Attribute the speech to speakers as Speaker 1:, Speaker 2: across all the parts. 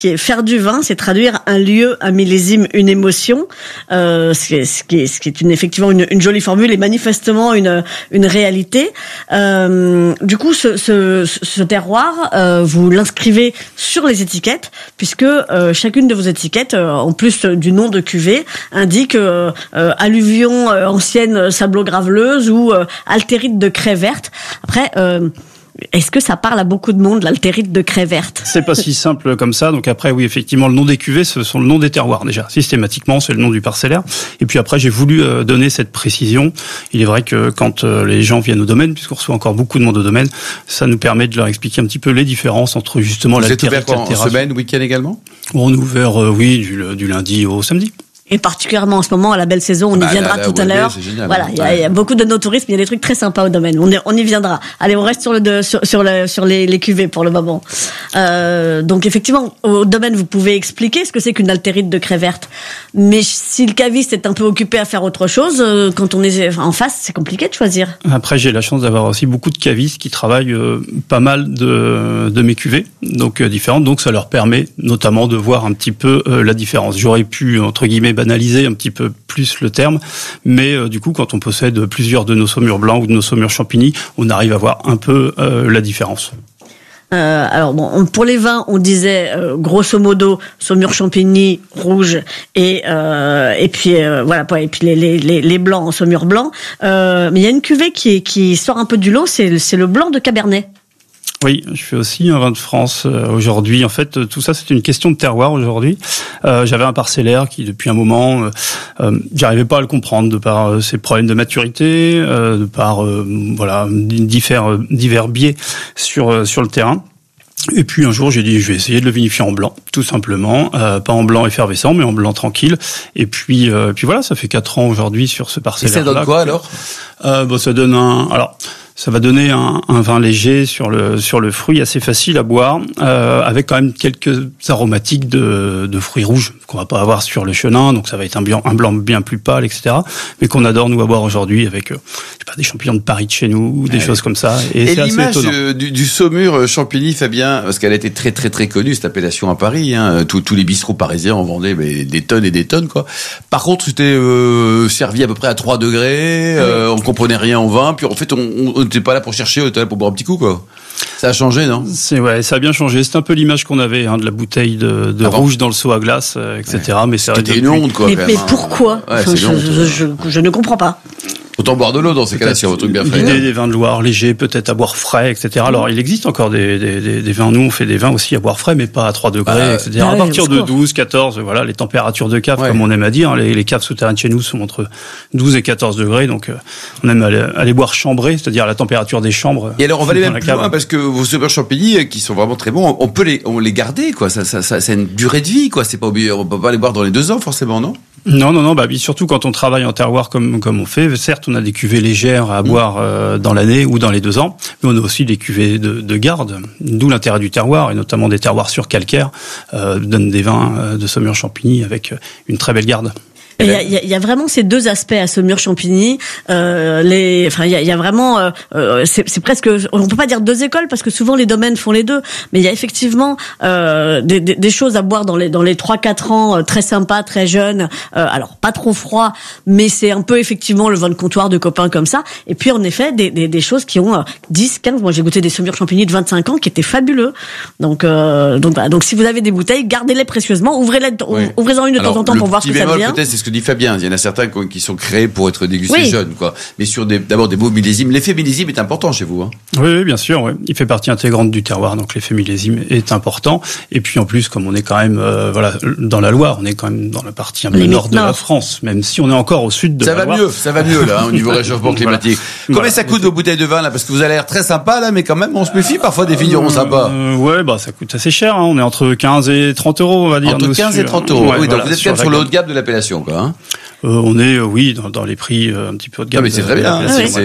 Speaker 1: Faire du vin, c'est traduire un lieu, un millésime, une émotion, ce qui est effectivement une jolie formule et manifestement une réalité. Du coup, ce terroir, vous l'inscrivez sur les étiquettes, puisque chacune de vos étiquettes, en plus du nom de cuvée, indique alluvion ancienne sablo-graveleuse ou altérite de craie verte. Après, est-ce que ça parle à beaucoup de monde, l'altérite de craie verte?
Speaker 2: C'est pas si simple comme ça. Donc après, oui, effectivement, le nom des cuvées, ce sont le nom des terroirs déjà. Systématiquement, c'est le nom du parcellaire. Et puis après, j'ai voulu donner cette précision. Il est vrai que quand les gens viennent au domaine, puisqu'on reçoit encore beaucoup de monde au domaine, ça nous permet de leur expliquer un petit peu les différences entre justement l'altérite et l'altération.
Speaker 3: En semaine, week-end également?
Speaker 2: On est ouvert, oui, du lundi au samedi.
Speaker 1: Et particulièrement en ce moment, à la belle saison, on y viendra tout à l'heure. Voilà, il y a beaucoup de nos touristes, mais il y a des trucs très sympas au domaine. On y viendra. Allez, on reste sur les cuvées pour le moment. Donc effectivement, au domaine, vous pouvez expliquer ce que c'est qu'une altérite de craie verte. Mais si le caviste est un peu occupé à faire autre chose, quand on est en face, c'est compliqué de choisir.
Speaker 2: Après, j'ai la chance d'avoir aussi beaucoup de cavistes qui travaillent pas mal de mes cuvées, donc différentes. Donc ça leur permet notamment de voir un petit peu la différence. J'aurais pu, entre guillemets, banaliser un petit peu plus le terme, mais du coup, quand on possède plusieurs de nos saumures blancs ou de nos saumures champigny, on arrive à voir un peu la différence.
Speaker 1: Alors bon, pour les vins, on disait grosso modo saumure champigny rouge et puis voilà, et puis les blancs en saumure blanc. Mais il y a une cuvée qui sort un peu du lot, c'est le blanc de Cabernet.
Speaker 2: Oui, je fais aussi un vin de France aujourd'hui. En fait, tout ça, c'est une question de terroir aujourd'hui. J'avais un parcellaire qui, depuis un moment, j'arrivais pas à le comprendre de par ses problèmes de maturité, de par voilà divers biais sur le terrain. Et puis un jour, j'ai dit, je vais essayer de le vinifier en blanc, tout simplement, pas en blanc effervescent, mais en blanc tranquille. Et puis voilà, ça fait 4 ans aujourd'hui sur ce parcellaire-là.
Speaker 3: Et ça donne quoi alors?
Speaker 2: Ça donne ça va donner un vin léger sur le fruit, assez facile à boire, avec quand même quelques aromatiques de fruits rouges qu'on va pas avoir sur le chenin, donc ça va être un blanc bien plus pâle, etc. Mais qu'on adore nous à boire aujourd'hui avec je sais pas, des champignons de Paris de chez nous ou des choses comme ça. Et c'est
Speaker 3: l'image
Speaker 2: assez
Speaker 3: du saumure champigny, Fabien, parce qu'elle a été très très très connue cette appellation à Paris. Hein, tous les bistrots parisiens en vendaient des tonnes et des tonnes quoi. Par contre, c'était servi à peu près à 3 degrés. On comprenait rien au vin. Puis en fait, on n'était pas là pour chercher, on était là pour boire un petit coup quoi. Ça a changé, non?
Speaker 2: Ça a bien changé. C'est un peu l'image qu'on avait de la bouteille de rouge dans le seau à glace, etc.
Speaker 3: Ouais.
Speaker 2: Mais c'est
Speaker 3: c'était une honte, quoi.
Speaker 1: Mais pourquoi? Je ne comprends pas.
Speaker 3: Autant boire de l'eau dans ces cas-là, si on veut un truc bien frais.
Speaker 2: L'idée des vins de Loire légers, peut-être à boire frais, etc. Alors, il existe encore des vins. Nous, on fait des vins aussi à boire frais, mais pas à 3 degrés, etc. À partir de 12, 14, voilà, les températures de cave, comme on aime à dire. Les caves souterraines chez nous sont entre 12 et 14 degrés, donc on aime aller boire chambré, c'est-à-dire à la température des chambres.
Speaker 3: Et alors, on va aller même plus loin, parce que vos saumures champigny, qui sont vraiment très bons, on peut les garder, quoi. Ça a une durée de vie, quoi. C'est pas obligé, on peut pas les boire dans les 2 ans, forcément, non?
Speaker 2: Non, surtout quand on travaille en terroir comme on fait. Certes, on a des cuvées légères à boire dans l'année ou dans les 2 ans, mais on a aussi des cuvées de garde, d'où l'intérêt du terroir, et notamment des terroirs sur calcaire, donnent des vins de saumure champigny avec une très belle garde.
Speaker 1: Il y a vraiment ces deux aspects à saumure champigny. Il y a vraiment, c'est presque, on peut pas dire 2 écoles parce que souvent les domaines font les deux, mais il y a effectivement des choses à boire dans les 3-4 ans, très sympa, très jeune. Alors pas trop froid, mais c'est un peu effectivement le vin de comptoir de copains comme ça. Et puis en effet des choses qui ont 10, 15. Moi j'ai goûté des saumures champigny de 25 ans qui étaient fabuleux. Donc si vous avez des bouteilles, gardez-les précieusement, ouvrez-en une de temps en temps pour voir ce que ça devient.
Speaker 3: C'est ce que dit Fabien. Il y en a certains qui sont créés pour être dégustés jeunes, quoi. Mais sur d'abord des beaux millésimes. L'effet millésime est important chez vous, hein.
Speaker 2: Oui, bien sûr. Oui. Il fait partie intégrante du terroir, donc l'effet millésime est important. Et puis en plus, comme on est quand même, dans la Loire, on est quand même dans la partie un peu nord de la France, même si on est encore au sud de la Loire.
Speaker 3: Ça va mieux là, au niveau réchauffement climatique. Combien ça coûte vos bouteilles de vin là? Parce que vous avez l'air très sympa là, mais quand même, on se méfie parfois des vignerons sympas.
Speaker 2: Ça coûte assez cher. Hein. On est entre 15 et 30 euros, on va dire.
Speaker 3: Entre 15 et 30 euros. Oui, donc vous êtes quand même sur le haut de gamme de l'appellation, quoi. Hein.
Speaker 2: On est, oui, dans les prix un petit peu haut de gamme.
Speaker 3: Mais c'est très bien.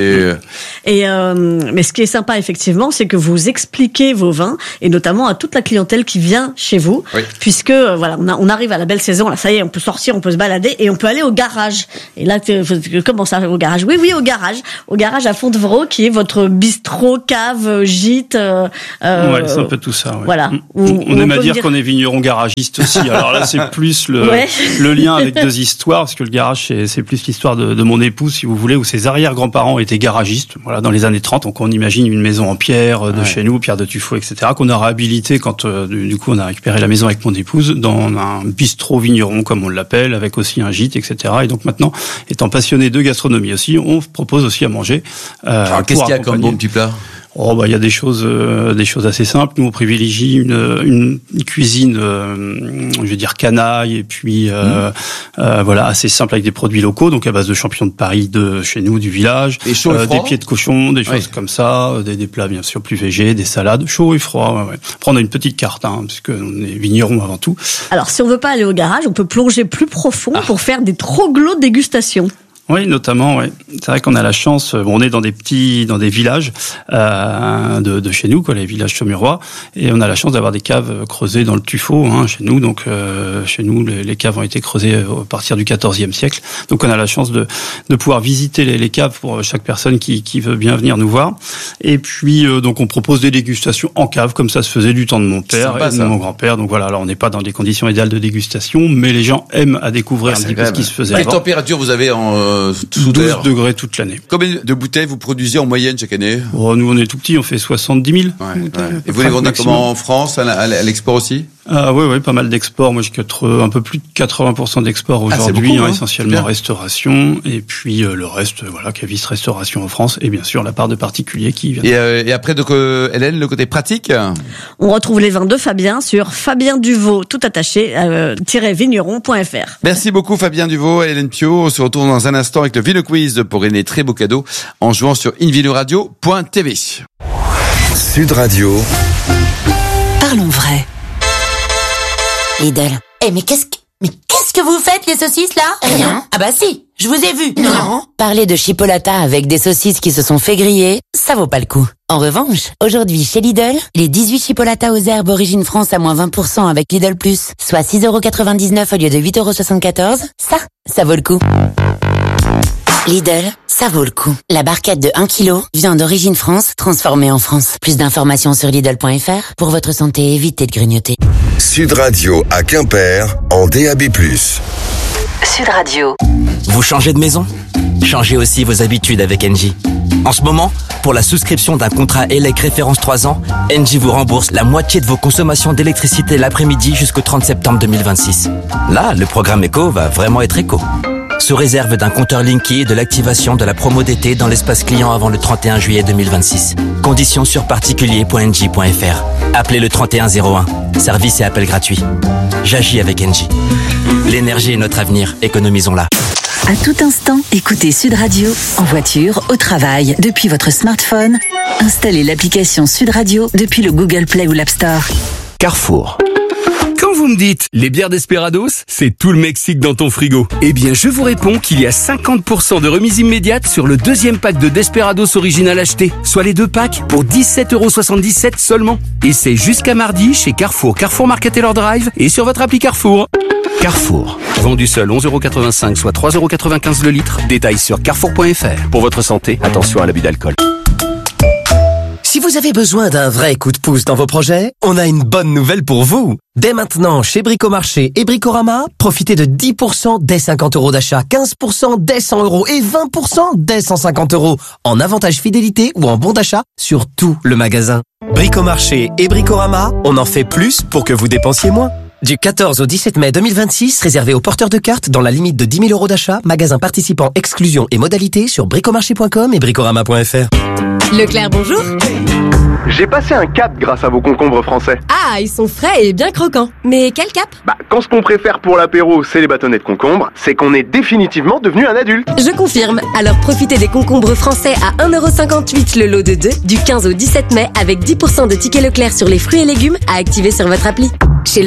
Speaker 1: Mais ce qui est sympa, effectivement, c'est que vous expliquez vos vins, et notamment à toute la clientèle qui vient chez vous, puisque voilà, on arrive à la belle saison, là, ça y est, on peut sortir, on peut se balader, et on peut aller au garage. Et là, comment ça, au garage? Oui, au garage à Fontevraud, qui est votre bistrot, cave, gîte.
Speaker 2: Ouais, c'est un peu tout ça. Ouais.
Speaker 1: Voilà.
Speaker 2: On aime à dire qu'on est vigneron garagiste aussi. Alors là, c'est plus le lien avec deux histoires, parce que le garage, c'est plus l'histoire de mon épouse, si vous voulez, où ses arrière-grands-parents étaient garagistes. Voilà, dans les années 30, donc on imagine une maison en pierre de chez nous, pierre de tuffeau, etc., qu'on a réhabilité quand, du coup, on a récupéré la maison avec mon épouse dans un bistrot vigneron, comme on l'appelle, avec aussi un gîte, etc. Et donc maintenant, étant passionné de gastronomie aussi, on propose aussi à manger.
Speaker 3: Alors, qu'est-ce qu'il y a comme bon petit plat?
Speaker 2: Il y a des choses assez simples. Nous, on privilégie une cuisine, je vais dire canaille, et puis voilà, assez simple avec des produits locaux, donc à base de champignons de Paris de chez nous, du village,
Speaker 3: et chaud et froid,
Speaker 2: des pieds de cochon, des choses comme ça, des plats bien sûr plus végés, des salades, chaud et froid. Ouais. Après, on a une petite carte, puisque on est vignerons avant tout.
Speaker 1: Alors, si on veut pas aller au garage, on peut plonger plus profond pour faire des troglodytes dégustations.
Speaker 2: Oui, notamment, ouais. C'est vrai qu'on a la chance, on est dans des villages de chez nous, quoi, les villages saumurois, et on a la chance d'avoir des caves creusées dans le tuffeau, chez nous. Donc chez nous, les caves ont été creusées à partir du XIVe siècle. Donc on a la chance de pouvoir visiter les caves pour chaque personne qui veut bien venir nous voir. Et puis donc on propose des dégustations en cave, comme ça se faisait du temps de mon père et de mon grand-père. Donc voilà, alors on n'est pas dans des conditions idéales de dégustation, mais les gens aiment à découvrir un petit peu ce qui se faisait avant.
Speaker 3: Quelle température vous avez en
Speaker 2: 12 degrés toute l'année.
Speaker 3: Combien de bouteilles vous produisez en moyenne chaque année?
Speaker 2: Nous, on est tout petits, on fait 70 000.
Speaker 3: Et vous les vendez comment en France, à l'export aussi?
Speaker 2: Oui, pas mal d'exports. Moi, j'ai un peu plus de 80% d'exports aujourd'hui, essentiellement restauration, et puis le reste, voilà, caviste, restauration en France, et bien sûr la part de particuliers qui vient.
Speaker 3: Et après, donc, Hélène, le côté pratique?
Speaker 1: On retrouve les vins de Fabien sur Fabien Duvaux, tout attaché, -vigneron.fr.
Speaker 3: Merci beaucoup Fabien Duvaux et Hélène Pio. On se retrouve dans un instant avec le Vino Quiz pour gagner très beaux cadeaux en jouant sur invinoradio.tv.
Speaker 4: Sud Radio.
Speaker 5: Parlons vrai. Lidl. Mais qu'est-ce que vous faites, les saucisses, là? Rien. Ah bah si, je vous ai vu. Non. Parler de chipolata avec des saucisses qui se sont fait griller, ça vaut pas le coup. En revanche, aujourd'hui, chez Lidl, les 18 chipolatas aux herbes Origine France à moins 20% avec Lidl+, soit 6,99€ au lieu de 8,74€, ça vaut le coup. Lidl, ça vaut le coup. La barquette de 1 kg, viande d'origine France, transformée en France. Plus d'informations sur Lidl.fr. Pour votre santé, évitez de grignoter.
Speaker 4: Sud Radio à Quimper, en DAB+.
Speaker 5: Sud Radio.
Speaker 6: Vous changez de maison? Changez aussi vos habitudes avec Engie. En ce moment, pour la souscription d'un contrat ELEC référence 3 ans, Engie vous rembourse la moitié de vos consommations d'électricité l'après-midi jusqu'au 30 septembre 2026. Là, le programme éco va vraiment être éco. Sous réserve d'un compteur Linky et de l'activation de la promo d'été dans l'espace client avant le 31 juillet 2026. Conditions sur particulier.engie.fr. Appelez le 3101. Service et appel gratuit. J'agis avec Engie. L'énergie est notre avenir. Économisons-la.
Speaker 5: À tout instant, écoutez Sud Radio, en voiture, au travail, depuis votre smartphone. Installez l'application Sud Radio depuis le Google Play ou l'App Store.
Speaker 6: Carrefour.
Speaker 7: Quand vous me dites les bières Desperados, c'est tout le Mexique dans ton frigo. Eh bien, je vous réponds qu'il y a 50% de remise immédiate sur le deuxième pack de Desperados original acheté, soit les 2 packs pour 17,77€ seulement. Et c'est jusqu'à mardi chez Carrefour, Carrefour Market Taylor Drive et sur votre appli Carrefour.
Speaker 6: Carrefour.
Speaker 7: Vendu seul 11,85€, soit 3,95€ le litre. Détails sur carrefour.fr. Pour votre santé, attention à l'abus d'alcool.
Speaker 8: Si vous avez besoin d'un vrai coup de pouce dans vos projets, on a une bonne nouvelle pour vous. Dès maintenant, chez Bricomarché et Bricorama, profitez de 10% dès 50€ d'achat, 15% dès 100€ et 20% dès 150€ en avantage fidélité ou en bon d'achat sur tout le magasin. Bricomarché et Bricorama, on en fait plus pour que vous dépensiez moins. Du 14 au 17 mai 2026, réservé aux porteurs de cartes dans la limite de 10 000€ d'achat, magasin participant, exclusion et modalités sur bricomarché.com et bricorama.fr.
Speaker 9: Leclerc, bonjour.
Speaker 10: J'ai passé un cap grâce à vos concombres français.
Speaker 9: Ah, ils sont frais et bien croquants. Mais quel cap?
Speaker 10: Quand ce qu'on préfère pour l'apéro, c'est les bâtonnets de concombre, c'est qu'on est définitivement devenu un adulte.
Speaker 9: Je confirme. Alors profitez des concombres français à 1,58€ le lot de 2, du 15 au 17 mai, avec 10% de tickets Leclerc sur les fruits et légumes à activer sur votre appli. Chez Leclerc,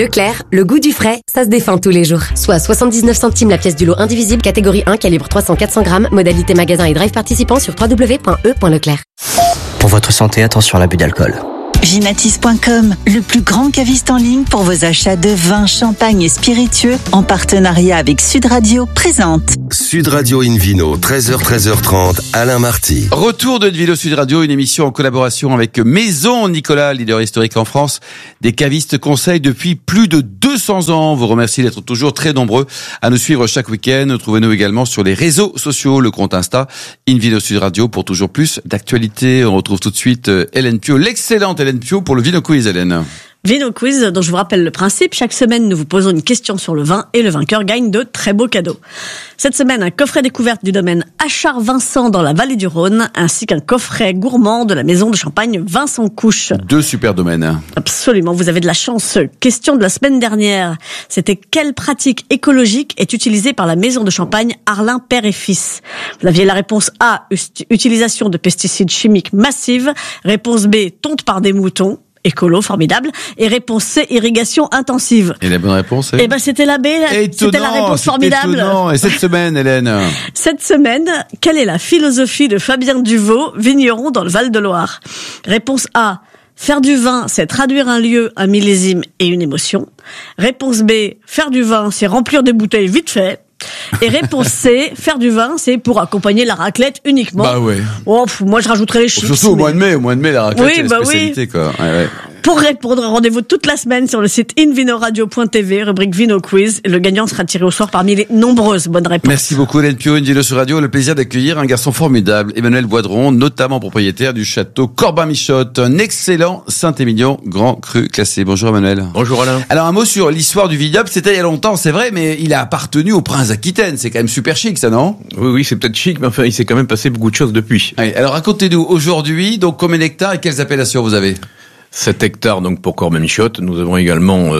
Speaker 9: Le goût du frais, ça se défend tous les jours. Soit 79 centimes la pièce du lot indivisible, catégorie 1, calibre 300-400 grammes, modalité magasin et drive participant sur www.e.leclerc.
Speaker 11: Pour votre santé, attention à l'abus d'alcool.
Speaker 12: Ginatis.com, le plus grand caviste en ligne pour vos achats de vin, champagne et spiritueux, en partenariat avec Sud Radio, présente.
Speaker 4: Sud Radio Invino, 13h-13h30, Alain Marty.
Speaker 3: Retour de Invino Sud Radio, une émission en collaboration avec Maison Nicolas, leader historique en France. Des cavistes conseils depuis plus de 200 ans. On vous remercie d'être toujours très nombreux à nous suivre chaque week-end. Trouvez-nous également sur les réseaux sociaux, le compte Insta, Invino Sud Radio, pour toujours plus d'actualité. On retrouve tout de suite Hélène Pio, l'excellente Hélène Pio pour le Vino Quiz, Hélène.
Speaker 1: Vino Quiz, dont je vous rappelle le principe. Chaque semaine, nous vous posons une question sur le vin et le vainqueur gagne de très beaux cadeaux. Cette semaine, un coffret découverte du domaine Achard-Vincent dans la vallée du Rhône, ainsi qu'un coffret gourmand de la maison de champagne Vincent Couche.
Speaker 3: 2 super domaines.
Speaker 1: Absolument, vous avez de la chance. Question de la semaine dernière, c'était quelle pratique écologique est utilisée par la maison de champagne Arlin Père et Fils? Vous aviez la réponse A, utilisation de pesticides chimiques massive. Réponse B, tonte par des moutons. Écolo, formidable. Et réponse C, irrigation intensive.
Speaker 3: Et la bonne réponse est?
Speaker 1: Eh ben, c'était la B. C'était la réponse formidable.
Speaker 3: Étonnant. Et cette semaine, Hélène?
Speaker 1: Cette semaine, quelle est la philosophie de Fabien Duvaux, vigneron dans le Val-de-Loire? Réponse A, faire du vin, c'est traduire un lieu, un millésime et une émotion. Réponse B, faire du vin, c'est remplir des bouteilles vite fait. Et réponse C, faire du vin, c'est pour accompagner la raclette uniquement.
Speaker 3: Bah ouais.
Speaker 1: Oh, moi je rajouterais les chips.
Speaker 3: Surtout au mois de mai, la raclette, c'est la spécialité, quoi. Ouais.
Speaker 1: Pour répondre, rendez-vous toute la semaine sur le site invinoradio.tv, rubrique Vino Quiz. Le gagnant sera tiré au sort parmi les nombreuses bonnes réponses.
Speaker 3: Merci beaucoup, Hélène Pio, Invino sur Radio. Le plaisir d'accueillir un garçon formidable, Emmanuel Boidron, notamment propriétaire du château Corbin-Michotte, un excellent Saint-Émilion Grand Cru classé. Bonjour, Emmanuel.
Speaker 13: Bonjour, Alain.
Speaker 3: Alors, un mot sur l'histoire du vignoble. C'était il y a longtemps, c'est vrai, mais il a appartenu au prince d'Aquitaine. C'est quand même super chic, ça, non?
Speaker 13: Oui, c'est peut-être chic, mais enfin, il s'est quand même passé beaucoup de choses depuis.
Speaker 3: Oui, alors, racontez-nous aujourd'hui, donc, combien d'hectares et quelles appellations vous avez?
Speaker 13: 7 hectares donc pour Corbin-Michotte. Nous avons également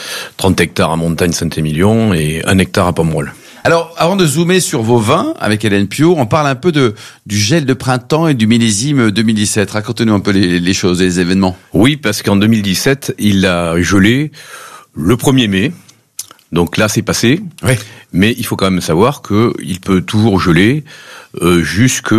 Speaker 13: 30 hectares à Montagne-Saint-Émilion et 1 hectare à Pomerol.
Speaker 3: Alors, avant de zoomer sur vos vins avec Hélène Pio, on parle un peu du gel de printemps et du millésime 2017. Racontez-nous un peu les choses, les événements.
Speaker 13: Oui, parce qu'en 2017, il a gelé le 1er mai. Donc là, c'est passé.
Speaker 3: Oui.
Speaker 13: Mais il faut quand même savoir que il peut toujours geler jusque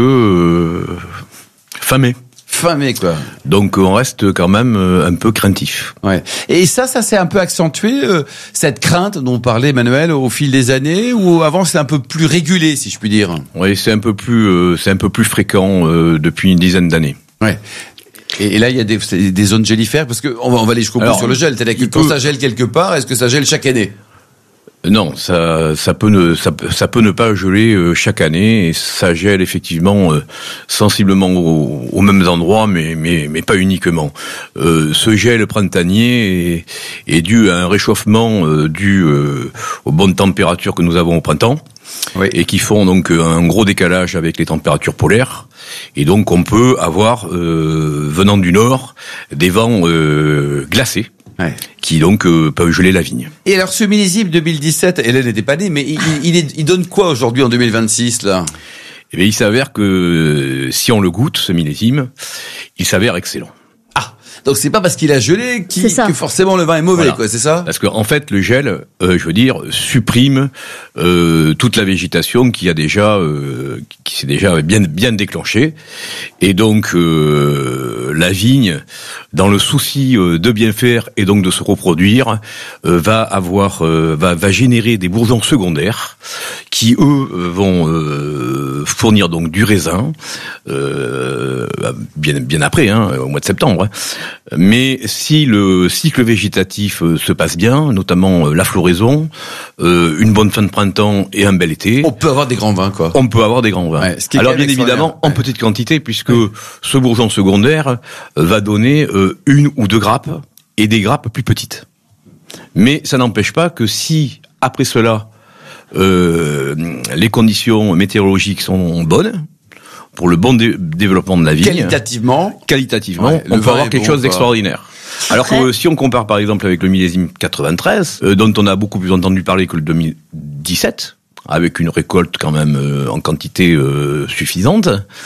Speaker 13: fin mai.
Speaker 3: Fin mai, quoi.
Speaker 13: Donc on reste quand même un peu craintif.
Speaker 3: Ouais. Et ça s'est un peu accentué, cette crainte dont parlait Emmanuel au fil des années, ou avant c'est un peu plus régulé, si je puis dire?
Speaker 13: Oui, c'est un peu plus fréquent depuis une dizaine d'années.
Speaker 3: Ouais. Et là, il y a des zones gélifères, parce que on va aller jusqu'au bout sur le gel. C'est-à-dire que quand ça gèle quelque part, est-ce que ça gèle chaque année?
Speaker 13: Non, ça peut ne pas geler chaque année, et ça gèle effectivement sensiblement aux mêmes endroits, mais pas uniquement. Ce gel printanier est dû à un réchauffement dû aux bonnes températures que nous avons au printemps. Oui. Et qui font donc un gros décalage avec les températures polaires, et donc on peut avoir venant du nord des vents glacés. Ouais. Qui donc peuvent geler la vigne.
Speaker 3: Et alors ce millésime 2017, Hélène n'était pas née, mais il donne quoi aujourd'hui en 2026 là?
Speaker 13: Eh bien, il s'avère que si on le goûte, ce millésime, il s'avère excellent.
Speaker 3: Ah, donc c'est pas parce qu'il a gelé que forcément le vin est mauvais, voilà. Quoi, c'est ça?
Speaker 13: Parce que en fait, le gel, supprime toute la végétation qui s'est déjà bien déclenchée, et donc la vigne, dans le souci de bien faire et donc de se reproduire, va générer des bourgeons secondaires qui eux vont fournir donc du raisin bien après, au mois de septembre. Mais si le cycle végétatif se passe bien, notamment la floraison, une bonne fin de printemps et un bel été,
Speaker 3: on peut avoir des grands vins, quoi.
Speaker 13: On peut avoir des grands vins. Ouais, alors bien évidemment en petite quantité, puisque ce bourgeon secondaire va donner 1 ou 2 grappes, et des grappes plus petites. Mais ça n'empêche pas que si après cela les conditions météorologiques sont bonnes pour le bon développement de la vigne,
Speaker 3: qualitativement,
Speaker 13: ouais, on peut avoir quelque chose d'extraordinaire. Alors que si on compare par exemple avec le millésime 93, dont on a beaucoup plus entendu parler que le 2017, avec une récolte quand même en quantité suffisante,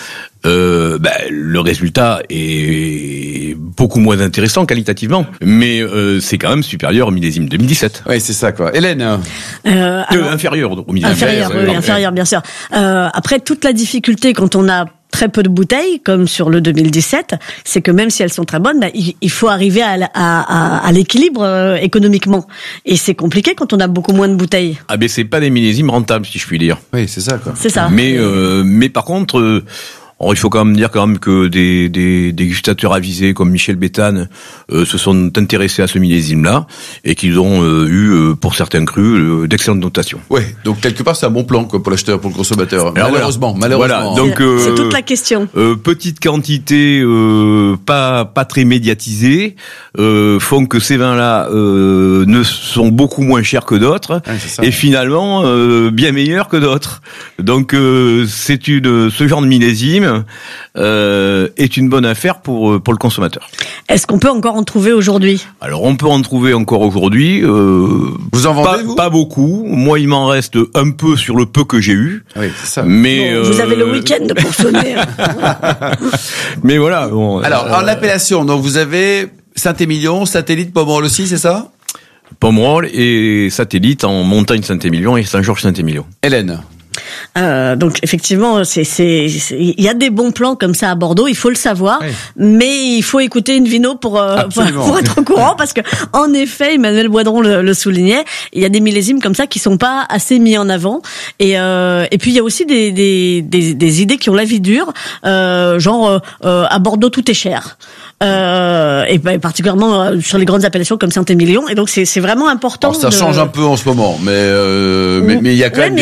Speaker 13: le résultat est beaucoup moins intéressant qualitativement, mais c'est quand même supérieur au millésime 2017.
Speaker 3: Oui, c'est ça, quoi. Hélène.
Speaker 13: Inférieur au millésime.
Speaker 1: Inférieur, bien sûr. Après, toute la difficulté quand on a très peu de bouteilles, comme sur le 2017, c'est que même si elles sont très bonnes, il faut arriver à l'équilibre économiquement. Et c'est compliqué quand on a beaucoup moins de bouteilles.
Speaker 13: Ah ben c'est pas des millésimes rentables, si je puis dire.
Speaker 3: Oui, c'est ça, quoi.
Speaker 1: C'est ça.
Speaker 13: Mais par contre, il faut quand même dire que des dégustateurs avisés comme Michel Béthane se sont intéressés à ce millésime-là et qu'ils ont eu pour certains crus d'excellentes notations.
Speaker 3: Ouais, donc quelque part c'est un bon plan quoi pour l'acheteur, pour le consommateur.
Speaker 13: Alors,
Speaker 3: malheureusement.
Speaker 13: Voilà, donc
Speaker 1: c'est toute la question.
Speaker 13: Petite quantité, pas très médiatisée, font que ces vins-là ne sont beaucoup moins chers que d'autres et finalement bien meilleurs que d'autres. Donc ce genre de millésime est une bonne affaire pour le consommateur.
Speaker 1: Est-ce qu'on peut encore en trouver aujourd'hui ?
Speaker 13: Alors on peut en trouver encore aujourd'hui.
Speaker 3: Vous en vendez, vous ?
Speaker 13: Pas beaucoup. Moi, il m'en reste un peu sur le peu que j'ai eu.
Speaker 3: Oui, c'est ça.
Speaker 13: Mais
Speaker 1: vous avez le week-end pour sonner.
Speaker 13: Mais voilà.
Speaker 3: Alors, en l'appellation, donc vous avez Saint-Émilion, Satellite, Pomerol aussi, c'est ça ?
Speaker 13: Pomerol et Satellite en Montagne Saint-Émilion et Saint-Georges Saint-Émilion.
Speaker 3: Hélène.
Speaker 1: Donc effectivement, il y a des bons plans comme ça à Bordeaux, il faut le savoir, mais il faut écouter une vino pour être au courant, parce que en effet, Emmanuel Boidron le soulignait, il y a des millésimes comme ça qui sont pas assez mis en avant, et puis il y a aussi des idées qui ont la vie dure, genre à Bordeaux tout est cher. Et particulièrement sur les grandes appellations comme Saint-Émilion, et donc c'est vraiment important.
Speaker 3: Alors, ça change un peu en ce moment, mais il y a quand même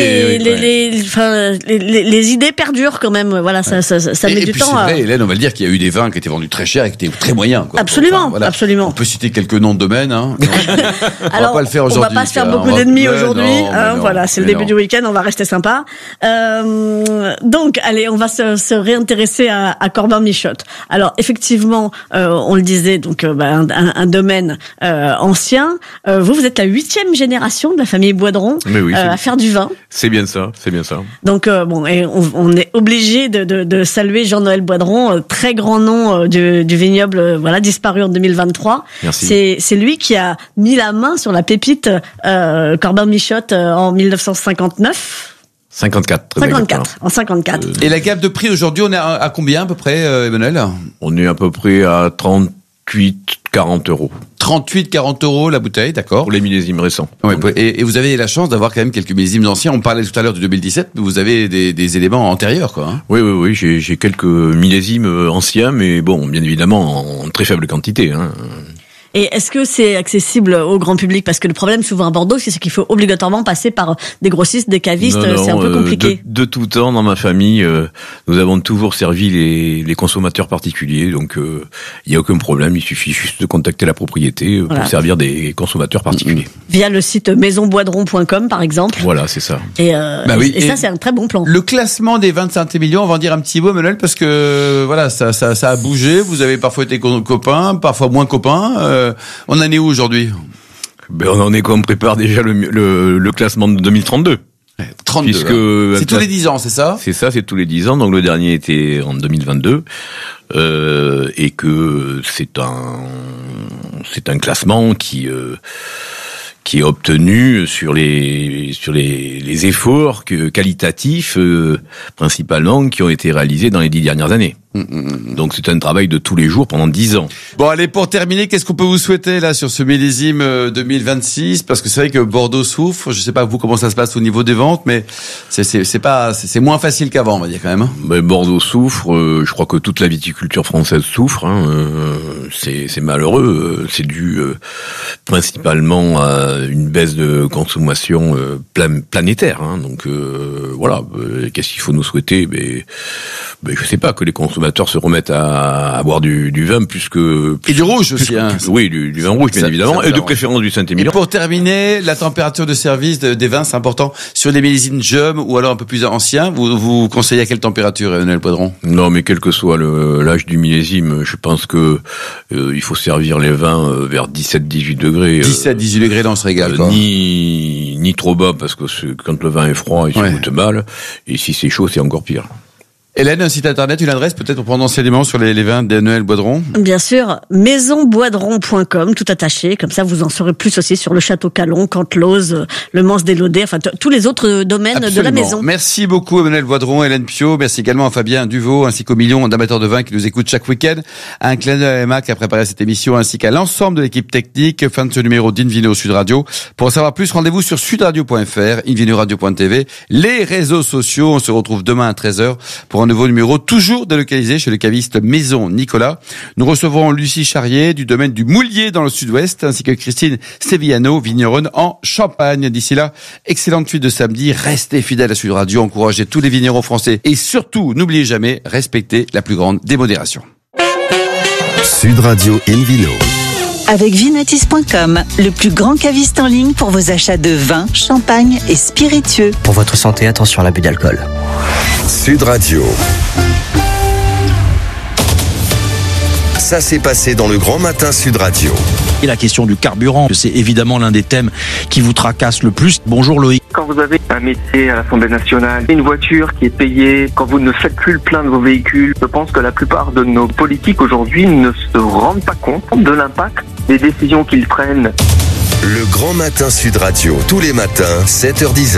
Speaker 1: les idées perdurent quand même. Voilà, ça met du temps.
Speaker 3: C'est vrai, Hélène, on va le dire qu'il y a eu des vins qui étaient vendus très cher et qui étaient très moyens. Quoi.
Speaker 1: Absolument,
Speaker 3: voilà.
Speaker 1: absolument.
Speaker 3: On peut citer quelques noms de domaines. Hein.
Speaker 1: Alors,
Speaker 3: on va pas le faire aujourd'hui.
Speaker 1: On va pas se faire beaucoup d'ennemis aujourd'hui. Voilà, c'est le début du week-end, on va rester sympa. Donc, allez, on va se réintéresser à Corbin-Michotte. Alors, effectivement, on le disait, donc un domaine ancien. Vous êtes la 8e génération de la famille Boidron à faire du vin.
Speaker 13: C'est bien ça.
Speaker 1: Donc et on est obligé de saluer Jean-Noël Boidron, très grand nom du vignoble, disparu en 2023.
Speaker 13: Merci.
Speaker 1: C'est lui qui a mis la main sur la pépite Corbin-Michotte en 1959.
Speaker 13: 54.
Speaker 1: En 54.
Speaker 3: Et la gamme de prix aujourd'hui, on est à combien à peu près, Emmanuel ?
Speaker 13: On est à peu près à 38-40 euros.
Speaker 3: 38-40 euros la bouteille, d'accord.
Speaker 13: Pour les millésimes récents.
Speaker 3: Ouais, et vous avez la chance d'avoir quand même quelques millésimes anciens. On parlait tout à l'heure du 2017, mais vous avez des éléments antérieurs, quoi. Hein.
Speaker 13: Oui. J'ai quelques millésimes anciens, mais bon, bien évidemment, en très faible quantité. Hein.
Speaker 1: Et est-ce que c'est accessible au grand public ? Parce que le problème souvent à Bordeaux, c'est qu'il faut obligatoirement passer par des grossistes, des cavistes. C'est un peu compliqué.
Speaker 13: De tout temps, dans ma famille, nous avons toujours servi les consommateurs particuliers. Donc, il n'y a aucun problème. Il suffit juste de contacter la propriété pour servir des consommateurs particuliers.
Speaker 1: Via le site maisonboidron.com, par exemple.
Speaker 13: Voilà, c'est ça.
Speaker 1: Et ça, c'est un très bon plan.
Speaker 3: Le classement des vins de Saint-Émilion, on va en dire un petit mot, Emmanuel, parce que voilà, ça a bougé. Vous avez parfois été copains, parfois moins copains. On en est où aujourd'hui ?
Speaker 13: On en est qu'on prépare déjà le classement de 2032.
Speaker 3: 32. Puisque c'est tous les 10 ans, c'est ça ?
Speaker 13: C'est ça, c'est tous les 10 ans. Donc le dernier était en 2022, et que c'est un classement qui est obtenu sur les efforts qualitatifs principalement qui ont été réalisés dans les 10 dernières années. Donc c'est un travail de tous les jours pendant 10 ans.
Speaker 3: Bon, allez, pour terminer, qu'est-ce qu'on peut vous souhaiter là sur ce millésime 2026 ? Parce que c'est vrai que Bordeaux souffre. Je sais pas vous comment ça se passe au niveau des ventes, mais c'est moins facile qu'avant, on va dire quand même. Hein.
Speaker 13: Mais Bordeaux souffre. Je crois que toute la viticulture française souffre. Hein. C'est malheureux. C'est dû principalement à une baisse de consommation planétaire. Hein. Donc voilà. Qu'est-ce qu'il faut nous souhaiter ? Je sais pas, que les consommateurs se remettent à boire du vin plus que...
Speaker 3: Et du rouge aussi, hein.
Speaker 13: Oui, du vin rouge, bien évidemment, et de préférence du Saint-Émilion.
Speaker 3: Et pour terminer, la température de service des vins, c'est important. Sur les millésimes jeunes ou alors un peu plus anciens, vous conseillez à quelle température, Emmanuel Boidron ?
Speaker 13: Non, mais quel que soit l'âge du millésime, je pense que il faut servir les vins vers 17-18 degrés.
Speaker 3: 17-18 degrés, là, on se régale, quoi.
Speaker 13: Ni trop bas, parce que quand le vin est froid, il se goûte mal, et si c'est chaud, c'est encore pire.
Speaker 3: Hélène, un site internet, une adresse peut-être pour prendre enseignement sur les vins de Noël Boidron?
Speaker 1: Bien sûr, maisonboidron.com, tout attaché. Comme ça, vous en saurez plus aussi sur le Château Calon, Cantelose, le Mans des Lauders, enfin tous les autres domaines de la maison.
Speaker 3: Merci beaucoup Emmanuel Boidron, Hélène Pio. Merci également à Fabien Duvaux ainsi qu'aux millions d'amateurs de vin qui nous écoutent chaque week-end. Un clin d'œil à Emma qui a préparé cette émission ainsi qu'à l'ensemble de l'équipe technique. Fin de ce numéro d'Invino Sud Radio. Pour en savoir plus, rendez-vous sur sudradio.fr, invinoradio.tv, les réseaux sociaux. On se retrouve demain à 13h pour un nouveau numéro, toujours délocalisé chez le caviste Maison Nicolas. Nous recevrons Lucie Charrier du domaine du Moulier dans le sud-ouest, ainsi que Christine Sevillano, vigneronne en Champagne. D'ici là, excellente suite de samedi. Restez fidèles à Sud Radio, encouragez tous les vignerons français et surtout, n'oubliez jamais, respectez la plus grande démodération.
Speaker 4: Sud Radio Invino.
Speaker 12: Avec Vinatis.com, le plus grand caviste en ligne pour vos achats de vin, champagne et spiritueux.
Speaker 11: Pour votre santé, attention à l'abus d'alcool.
Speaker 4: Sud Radio. Ça s'est passé dans le Grand Matin Sud Radio.
Speaker 14: Et la question du carburant, c'est évidemment l'un des thèmes qui vous tracasse le plus. Bonjour Loïc.
Speaker 15: Quand vous avez un métier à l'Assemblée nationale, une voiture qui est payée, quand vous ne faites plus le plein de vos véhicules, je pense que la plupart de nos politiques aujourd'hui ne se rendent pas compte de l'impact des décisions qu'ils prennent.
Speaker 4: Le Grand Matin Sud Radio, tous les matins, 7h-10h.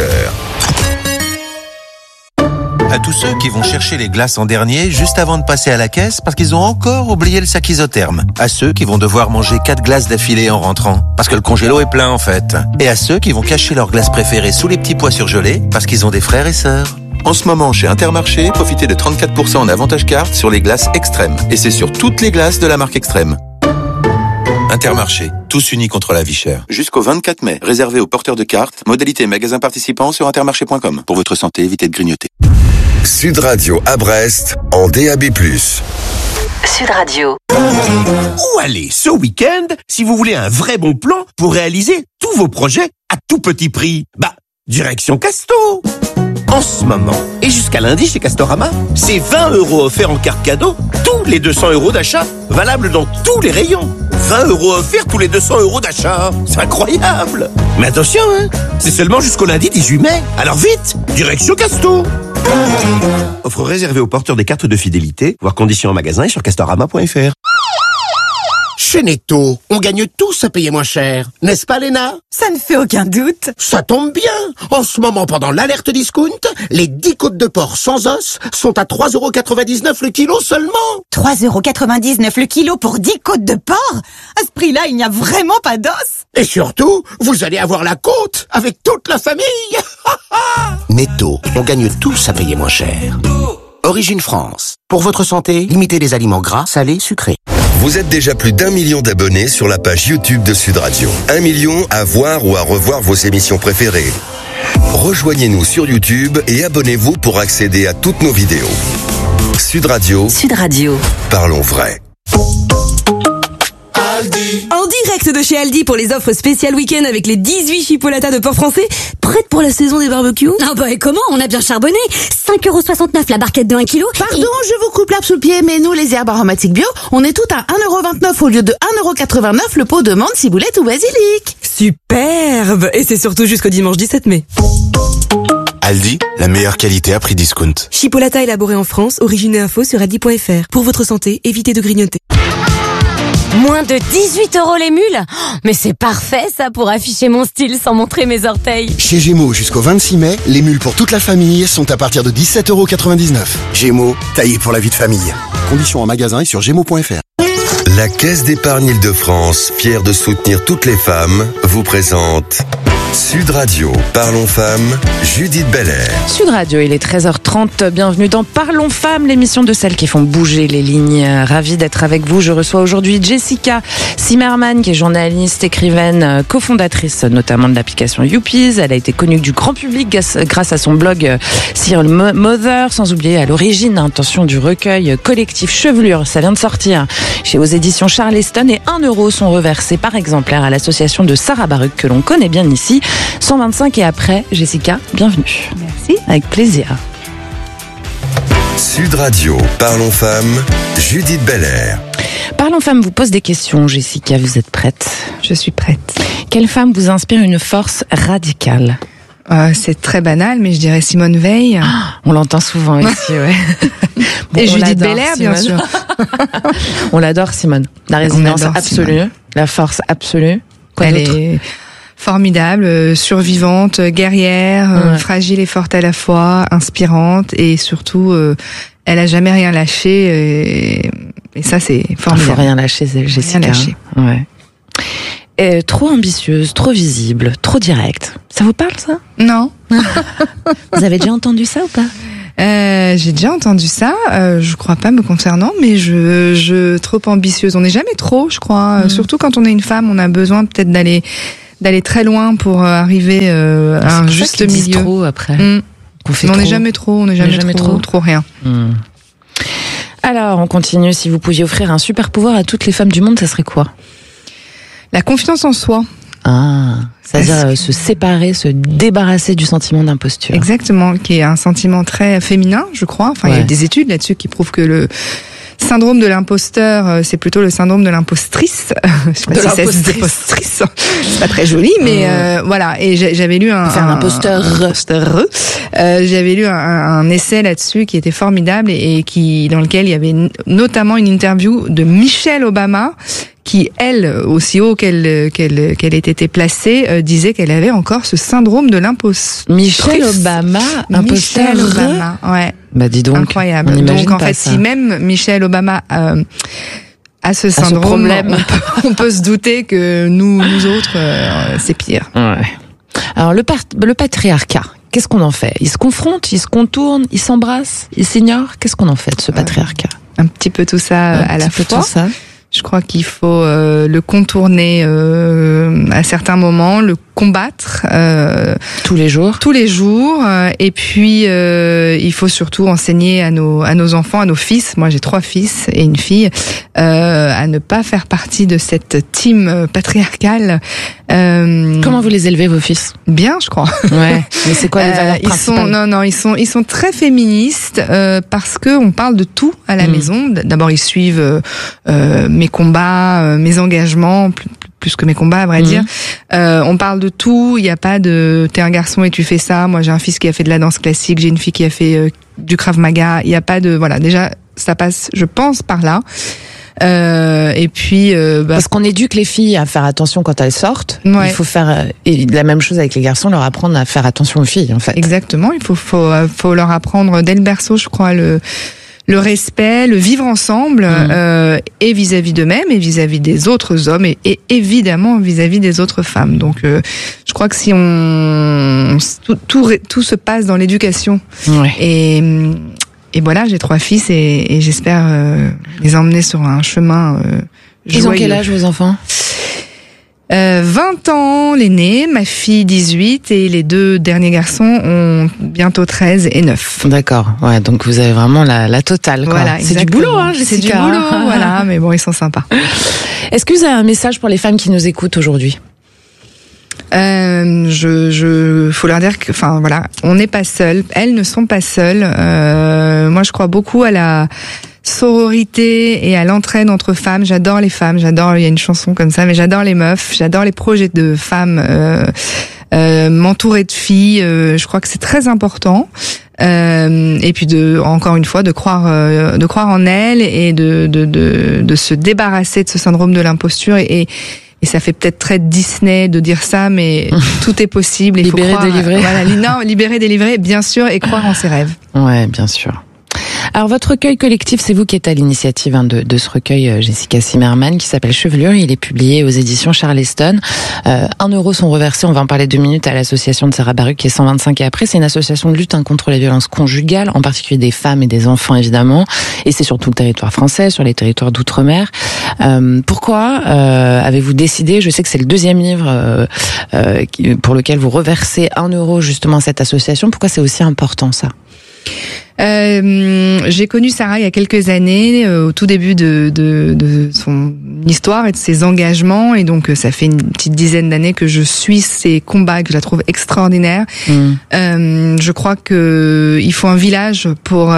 Speaker 16: À tous ceux qui vont chercher les glaces en dernier juste avant de passer à la caisse parce qu'ils ont encore oublié le sac isotherme. À ceux qui vont devoir manger 4 glaces d'affilée en rentrant parce que le congélo est plein en fait. Et à ceux qui vont cacher leurs glaces préférées sous les petits pois surgelés parce qu'ils ont des frères et sœurs. En ce moment, chez Intermarché, profitez de 34% en avantage carte sur les glaces Extrême. Et c'est sur toutes les glaces de la marque Extrême. Intermarché, tous unis contre la vie chère. Jusqu'au 24 mai, réservé aux porteurs de cartes, modalité magasin participant sur intermarché.com. Pour votre santé, évitez de grignoter.
Speaker 4: Sud Radio à Brest, en DAB+.
Speaker 5: Sud Radio.
Speaker 17: Où aller ce week-end si vous voulez un vrai bon plan pour réaliser tous vos projets à tout petit prix? Direction Casto. En ce moment, et jusqu'à lundi chez Castorama, c'est 20 € offerts en carte cadeau, tous les 200 € d'achat, valable dans tous les rayons. 20 € offerts tous les 200 € d'achat. C'est incroyable. Mais attention, c'est seulement jusqu'au lundi 18 mai. Alors vite, direction Casto. Offre réservée aux porteurs des cartes de fidélité, voir conditions en magasin et sur castorama.fr. Chez Netto, on gagne tous à payer moins cher. N'est-ce pas, Léna?
Speaker 18: Ça ne fait aucun doute.
Speaker 17: Ça tombe bien. En ce moment, pendant l'alerte discount, les 10 côtes de porc sans os sont à 3,99 € le kilo seulement.
Speaker 18: 3,99 € le kilo pour 10 côtes de porc? À ce prix-là, il n'y a vraiment pas d'os.
Speaker 17: Et surtout, vous allez avoir la côte avec toute la famille. Netto, on gagne tous à payer moins cher. Origine France. Pour votre santé, limitez les aliments gras, salés, sucrés.
Speaker 4: Vous êtes déjà plus d'1 million d'abonnés sur la page YouTube de Sud Radio. 1 million à voir ou à revoir vos émissions préférées. Rejoignez-nous sur YouTube et abonnez-vous pour accéder à toutes nos vidéos. Sud Radio.
Speaker 5: Sud Radio.
Speaker 4: Parlons vrai.
Speaker 19: Aldi. En direct de chez Aldi pour les offres spéciales week-end avec les 18 chipolatas de porc français, prêtes pour la saison des barbecues.
Speaker 20: Ah bah et comment? On a bien charbonné. 5,69 € la barquette de 1 kg.
Speaker 21: Pardon, je vous coupe l'herbe sous le pied, mais nous, les herbes aromatiques bio, on est toutes à 1,29 € au lieu de 1,89 € le pot de menthe, ciboulette ou basilic.
Speaker 19: Superbe. Et c'est surtout jusqu'au dimanche 17 mai.
Speaker 16: Aldi, la meilleure qualité à prix discount.
Speaker 19: Chipolata élaboré en France, origine et info sur aldi.fr. Pour votre santé, évitez de grignoter.
Speaker 20: Moins de 18 € les mules? Mais c'est parfait ça pour afficher mon style sans montrer mes orteils.
Speaker 22: Chez Gémeaux, jusqu'au 26 mai, les mules pour toute la famille sont à partir de 17,99 €. Gémeaux, taillé pour la vie de famille. Conditions en magasin et sur gémeaux.fr.
Speaker 4: La Caisse d'épargne Île-de-France, fière de soutenir toutes les femmes, vous présente Sud Radio. Parlons femmes, Judith Belair.
Speaker 23: Sud Radio, il est 13h30. Bienvenue dans Parlons femmes, l'émission de celles qui font bouger les lignes. Ravie d'être avec vous. Je reçois aujourd'hui Jessica Zimmerman, qui est journaliste, écrivaine, cofondatrice notamment de l'application Youpies. Elle a été connue du grand public grâce à son blog Serial Mother, sans oublier à l'origine l'intention du recueil collectif Chevelure. Ça vient de sortir chez aux éditions Charleston et 1 € sont reversés par exemplaire à l'association de Sarah Baruch que l'on connaît bien ici. 125 et après, Jessica, bienvenue.
Speaker 21: Merci.
Speaker 23: Avec plaisir.
Speaker 4: Sud Radio, Parlons femmes, Judith Belair.
Speaker 23: Parlons femmes vous pose des questions, Jessica, vous êtes prête?
Speaker 21: Je suis prête.
Speaker 23: Quelle femme vous inspire une force radicale?
Speaker 2: C'est très banal, mais je dirais Simone Veil.
Speaker 23: On l'entend souvent ici, ouais. Bon,
Speaker 2: et Judith Belair, bien sûr.
Speaker 23: On l'adore, Simone. La résilience absolue, Simone. La force absolue. Quoi
Speaker 2: Elle
Speaker 23: d'autre?
Speaker 2: est formidable, survivante, guerrière, fragile et forte à la fois, inspirante, et surtout, elle a jamais rien lâché. Et ça, c'est formidable.
Speaker 23: Faut rien lâcher, Jessica.
Speaker 2: Rien lâcher.
Speaker 23: Ouais. Trop ambitieuse, trop visible, trop directe. Ça vous parle, ça?
Speaker 2: Non.
Speaker 23: Vous avez déjà entendu ça ou pas?
Speaker 2: J'ai déjà entendu ça. Je crois pas me concernant, mais je trop ambitieuse. On n'est jamais trop, je crois. Surtout quand on est une femme, on a besoin peut-être d'aller très loin pour arriver à un juste milieu.
Speaker 23: Trop après.
Speaker 2: On n'est jamais trop. On n'est jamais trop rien.
Speaker 23: Alors, on continue. Si vous pouviez offrir un super pouvoir à toutes les femmes du monde, ça serait quoi?
Speaker 2: La confiance en soi.
Speaker 23: C'est-à-dire se séparer, se débarrasser du sentiment d'imposture.
Speaker 2: Exactement, qui est un sentiment très féminin, je crois. Enfin, il y a des études là-dessus qui prouvent que le syndrome de l'imposteur, c'est plutôt le syndrome de l'impostrice. Je sais pas si c'est l'impostrice. C'est pas très joli, mais voilà. Et j'avais lu
Speaker 23: imposteur.
Speaker 2: J'avais lu un essai là-dessus qui était formidable et dans lequel il y avait notamment une interview de Michelle Obama, qui, elle, aussi haut qu'elle ait été placée, disait qu'elle avait encore ce syndrome de l'imposteur.
Speaker 23: Michelle Obama,
Speaker 2: Michelle Obama, ouais.
Speaker 23: Bah dis donc.
Speaker 2: Incroyable. Donc en fait, si même Michelle Obama a ce syndrome, on peut se douter que nous autres, c'est pire.
Speaker 23: Ouais. Alors le patriarcat, qu'est-ce qu'on en fait? Il se confronte, il se contourne, il s'embrasse, il s'ignore. Qu'est-ce qu'on en fait de ce patriarcat?
Speaker 2: Un petit peu tout ça à la fois. Tout ça. Je crois qu'il faut le contourner à certains moments, le combattre
Speaker 23: tous les jours.
Speaker 2: Et puis il faut surtout enseigner à nos enfants, à nos fils. Moi, j'ai 3 fils et une fille, à ne pas faire partie de cette team patriarcale.
Speaker 23: Comment vous les élevez, vos fils?
Speaker 2: Bien, je crois.
Speaker 23: Ouais. Mais c'est quoi les valeurs principales?
Speaker 2: Ils sont très féministes parce que on parle de tout à la maison. D'abord, ils suivent mes combats, mes engagements, plus que mes combats, à vrai dire. On parle de tout. Il n'y a pas de t'es un garçon et tu fais ça. Moi, j'ai un fils qui a fait de la danse classique. J'ai une fille qui a fait du Krav Maga. Il n'y a pas de déjà ça passe, je pense, par là. Et puis
Speaker 23: parce qu'on éduque les filles à faire attention quand elles sortent.
Speaker 2: Ouais.
Speaker 23: Il faut faire la même chose avec les garçons, leur apprendre à faire attention aux filles, en fait.
Speaker 2: Exactement. Il faut leur apprendre dès le berceau, je crois, le respect, le vivre ensemble, et vis-à-vis d'eux-mêmes et vis-à-vis des autres hommes et évidemment vis-à-vis des autres femmes. Donc, je crois que si tout se passe dans l'éducation. Ouais. Et voilà, j'ai 3 fils et j'espère les emmener sur un chemin joyeux.
Speaker 23: Ils ont quel âge, vos enfants?
Speaker 2: 20 ans l'aîné, ma fille 18 et les 2 derniers garçons ont bientôt 13 et 9.
Speaker 23: D'accord, ouais, donc vous avez vraiment la totale, quoi. Voilà,
Speaker 2: c'est du boulot, hein, Jessica. C'est du boulot, voilà, mais bon, ils sont sympas.
Speaker 23: Est-ce que vous avez un message pour les femmes qui nous écoutent aujourd'hui?
Speaker 2: Faut leur dire que, enfin voilà, on n'est pas seuls, elles ne sont pas seules. Moi, je crois beaucoup à la sororité et à l'entraide entre femmes. J'adore les femmes, il y a une chanson comme ça, mais j'adore les meufs, j'adore les projets de femmes, m'entourer de filles. Je crois que c'est très important. Et puis encore une fois, de croire en elles et de se débarrasser de ce syndrome de l'imposture et ça fait peut-être très Disney de dire ça, mais tout est possible. Il faut croire,
Speaker 23: délivrer.
Speaker 2: Voilà, libérer, délivrer, bien sûr, et croire en ses rêves.
Speaker 23: Ouais, bien sûr. Alors, votre recueil collectif, c'est vous qui êtes à l'initiative de ce recueil, Jessica Zimmerman, qui s'appelle Chevelure. Il est publié aux éditions Charleston. 1 € sont reversés, on va en parler 2 minutes, à l'association de Sarah Baruch, qui est 125 et après. C'est une association de lutte contre les violences conjugales, en particulier des femmes et des enfants, évidemment. Et c'est sur tout le territoire français, sur les territoires d'outre-mer. Pourquoi avez-vous décidé, je sais que c'est le 2e livre pour lequel vous reversez 1 € justement à cette association. Pourquoi c'est aussi important, ça?
Speaker 2: J'ai connu Sarah il y a quelques années, au tout début de son histoire et de ses engagements, et donc ça fait une petite dizaine d'années que je suis ses combats, que je la trouve extraordinaire. Je crois que il faut un village pour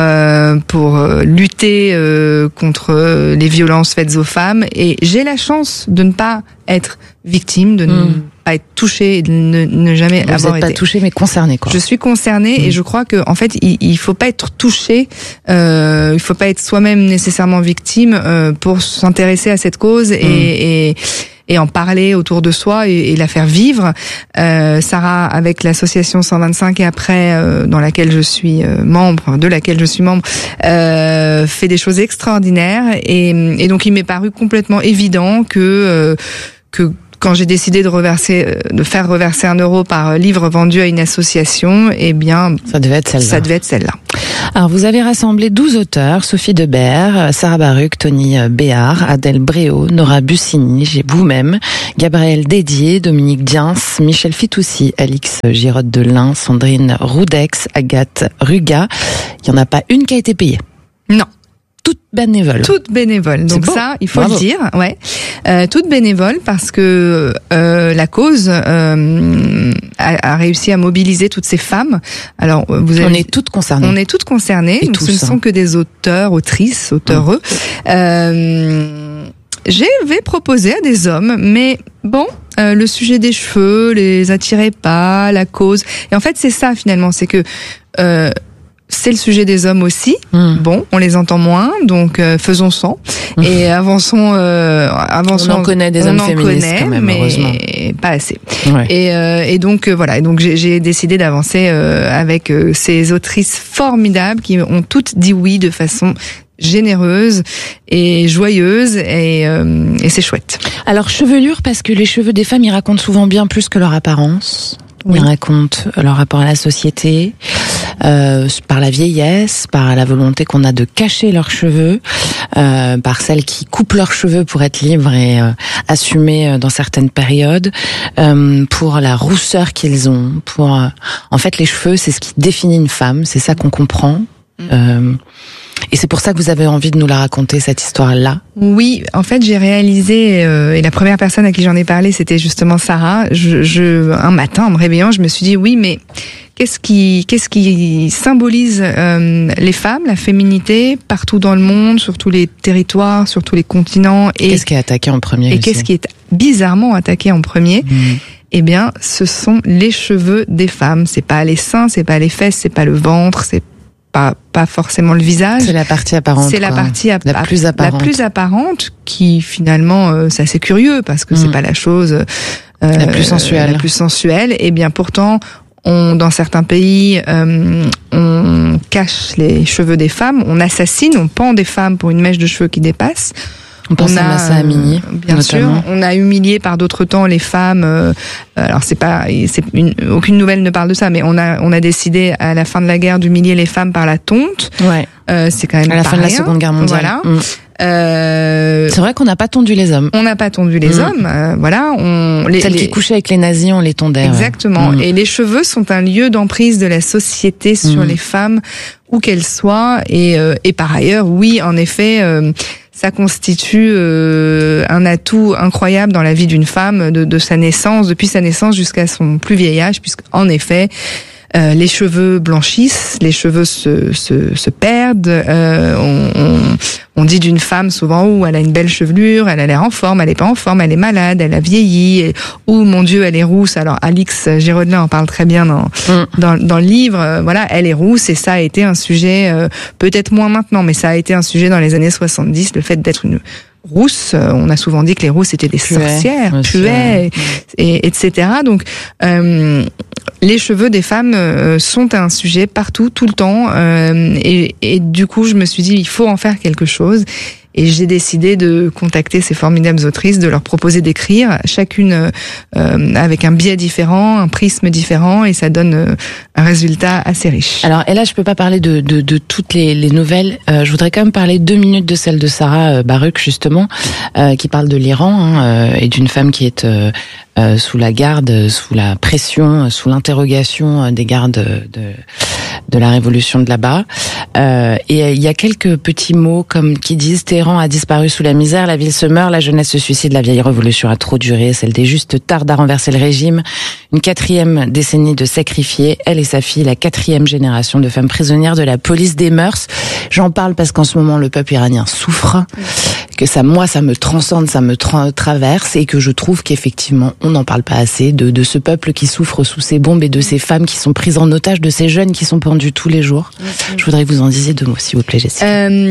Speaker 2: lutter contre les violences faites aux femmes, et j'ai la chance de ne pas être victime, de ne pas être touchée, de ne jamais
Speaker 23: Vous
Speaker 2: avoir
Speaker 23: n'êtes pas
Speaker 2: été.
Speaker 23: touchée, mais concernée, quoi.
Speaker 2: Je suis concernée et je crois que en fait il faut pas être touché, il faut pas être soi-même nécessairement victime pour s'intéresser à cette cause et en parler autour de soi et la faire vivre. Sarah, avec l'association 125 et après, de laquelle je suis membre, fait des choses extraordinaires et donc il m'est paru complètement évident que quand j'ai décidé de faire reverser 1 euro par livre vendu à une association, eh bien,
Speaker 23: ça devait être celle-là.
Speaker 2: Ça devait être celle-là.
Speaker 23: Alors, vous avez rassemblé 12 auteurs, Sophie Debert, Sarah Baruch, Tony Béard, Adèle Bréau, Nora Bussini, vous-même, Gabriel Dédier, Dominique Diens, Michel Fitoussi, Alix Girotte-Delin, Sandrine Roudex, Agathe Ruga. Il n'y en a pas une qui a été payée.
Speaker 2: Non.
Speaker 23: Toute bénévole.
Speaker 2: Toute bénévole. Donc ça, il faut le dire, ouais. Toute bénévole parce que la cause a réussi à mobiliser toutes ces femmes. Alors
Speaker 23: on est toutes concernées.
Speaker 2: On est toutes concernées.
Speaker 23: Et tous,
Speaker 2: ce ne sont que des auteurs, autrices, auteureux. J'avais proposé à des hommes, mais bon, le sujet des cheveux les attirait pas, la cause. Et en fait, c'est ça finalement, c'est que c'est le sujet des hommes aussi. Bon, on les entend moins, donc faisons sans et avançons. On
Speaker 23: en connaît des hommes féministes quand même,
Speaker 2: mais
Speaker 23: heureusement.
Speaker 2: pas assez.
Speaker 23: Ouais.
Speaker 2: Et donc voilà. Et donc j'ai décidé d'avancer avec ces autrices formidables qui ont toutes dit oui de façon généreuse et joyeuse et c'est chouette.
Speaker 23: Alors chevelure, parce que les cheveux des femmes, ils racontent souvent bien plus que leur apparence. Ils racontent leur rapport à la société, par la vieillesse, par la volonté qu'on a de cacher leurs cheveux, par celles qui coupent leurs cheveux pour être libres et assumer dans certaines périodes, pour la rousseur qu'ils ont, pour en fait les cheveux, c'est ce qui définit une femme, c'est ça qu'on comprend. Et c'est pour ça que vous avez envie de nous la raconter, cette histoire-là.
Speaker 2: Oui, en fait, j'ai réalisé, et la première personne à qui j'en ai parlé, c'était justement Sarah. Un matin, en me réveillant, je me suis dit, oui, mais qu'est-ce qui symbolise les femmes, la féminité, partout dans le monde, sur tous les territoires, sur tous les continents. Et
Speaker 23: qu'est-ce qui est attaqué en premier
Speaker 2: Et qu'est-ce qui est bizarrement attaqué en premier Eh bien, ce sont les cheveux des femmes. C'est pas les seins, c'est pas les fesses, c'est pas le ventre, c'est pas forcément le visage.
Speaker 23: C'est la partie apparente.
Speaker 2: C'est la partie
Speaker 23: la plus apparente.
Speaker 2: La plus apparente qui finalement, c'est assez curieux parce que c'est pas la chose
Speaker 23: la plus sensuelle.
Speaker 2: La plus sensuelle. Et bien pourtant, dans certains pays, on cache les cheveux des femmes, on assassine, on pend des femmes pour une mèche de cheveux qui dépasse.
Speaker 23: On pense à Massa Amini,
Speaker 2: bien
Speaker 23: notamment.
Speaker 2: sûr. On a humilié par d'autres temps les femmes. Alors aucune nouvelle ne parle de ça, mais on a décidé à la fin de la guerre d'humilier les femmes par la tonte.
Speaker 23: Ouais.
Speaker 2: C'est quand même
Speaker 23: à la
Speaker 2: pas
Speaker 23: fin de la
Speaker 2: rien.
Speaker 23: Seconde Guerre mondiale.
Speaker 2: Voilà.
Speaker 23: C'est vrai qu'on n'a pas tondu les hommes.
Speaker 2: On n'a pas tondu les hommes. Voilà.
Speaker 23: Celles qui couchaient avec les nazis, on les tondait.
Speaker 2: Exactement. Et les cheveux sont un lieu d'emprise de la société sur les femmes, où qu'elles soient. Et par ailleurs, oui, en effet. Ça constitue un atout incroyable dans la vie d'une femme de sa naissance, depuis sa naissance jusqu'à son plus vieil âge, puisqu'en effet, les cheveux blanchissent, les cheveux se perdent. On dit d'une femme souvent, elle a une belle chevelure, elle a l'air en forme, elle est pas en forme, elle est malade, elle a vieilli, ou mon Dieu, elle est rousse. Alors Alix Girodelin en parle très bien dans le livre. Voilà, elle est rousse et ça a été un sujet, peut-être moins maintenant, mais ça a été un sujet dans les années 70, le fait d'être une rousse. On a souvent dit que les rousses étaient des sorcières, puaient, et etc. Donc les cheveux des femmes sont un sujet partout, tout le temps, et du coup je me suis dit il faut en faire quelque chose. Et j'ai décidé de contacter ces formidables autrices, de leur proposer d'écrire, chacune avec un biais différent, un prisme différent, et ça donne un résultat assez riche.
Speaker 23: Alors, et là, je peux pas parler de toutes les nouvelles. Je voudrais quand même parler 2 minutes de celle de Sarah Baruch, justement, qui parle de l'Iran, et d'une femme qui est sous la garde, sous la pression, sous l'interrogation des gardes de la révolution de là-bas. Et il y a quelques petits mots qui disent: Téhéran a disparu sous la misère, la ville se meurt, la jeunesse se suicide, la vieille révolution a trop duré, celle des justes tarde à renverser le régime. Une 4e décennie de sacrifiés, elle et sa fille, la 4e génération de femmes prisonnières de la police des mœurs. J'en parle parce qu'en ce moment le peuple iranien souffre, que ça me transcende, ça me traverse, et que je trouve qu'effectivement, on n'en parle pas assez de ce peuple qui souffre sous ces bombes et de ces femmes qui sont prises en otage, de ces jeunes qui sont pendus tous les jours. Je voudrais que vous en disiez 2 mots, s'il vous plaît, Jessica.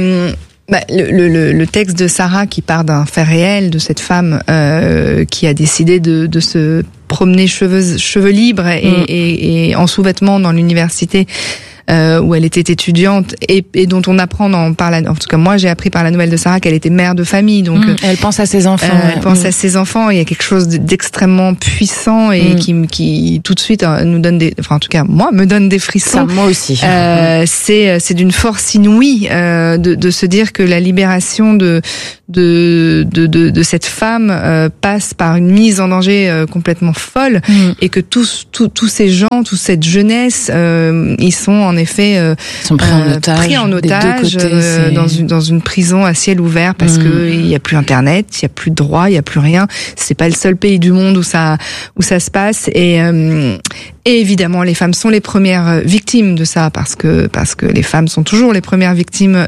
Speaker 2: Le texte de Sarah qui part d'un fait réel de cette femme qui a décidé de se promener cheveux libres et en sous-vêtements dans l'université où elle était étudiante et dont on apprend en tout cas moi j'ai appris par la nouvelle de Sarah qu'elle était mère de famille, donc
Speaker 23: elle pense à ses enfants.
Speaker 2: Elle pense à ses enfants. Il y a quelque chose d'extrêmement puissant et qui tout de suite nous donne en tout cas moi me donne des frissons.
Speaker 23: Ça, moi aussi.
Speaker 2: C'est d'une force inouïe de se dire que la libération de cette femme passe par une mise en danger complètement folle et que tous ces gens, toute cette jeunesse, ils sont en effet
Speaker 23: sont pris en otage
Speaker 2: dans une prison à ciel ouvert parce que il y a plus internet, il y a plus de droit, il y a plus rien. C'est pas le seul pays du monde où ça se passe et évidemment les femmes sont les premières victimes de ça parce que les femmes sont toujours les premières victimes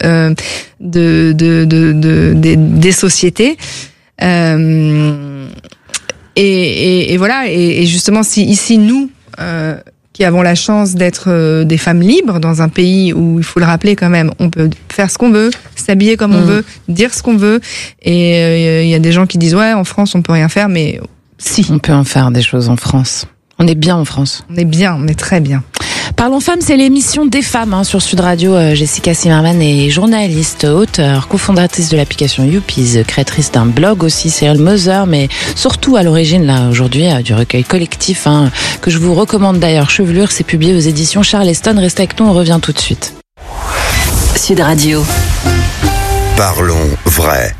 Speaker 2: des sociétés. Et voilà, et justement si ici nous qui avons la chance d'être des femmes libres dans un pays où, il faut le rappeler quand même, on peut faire ce qu'on veut, s'habiller comme on veut, dire ce qu'on veut, et il y a des gens qui disent ouais, en France on peut rien faire, mais si.
Speaker 23: On peut en faire des choses en France. On est bien en France.
Speaker 2: On est très bien.
Speaker 23: Parlons Femmes, c'est l'émission des femmes sur Sud Radio. Jessica Zimmerman est journaliste, auteure, cofondatrice de l'application Youpies, créatrice d'un blog aussi, Serial Mother, mais surtout à l'origine là aujourd'hui du recueil collectif que je vous recommande d'ailleurs, Chevelure, c'est publié aux éditions Charleston. Restez avec nous, on revient tout de suite.
Speaker 5: Sud Radio.
Speaker 4: Parlons vrai.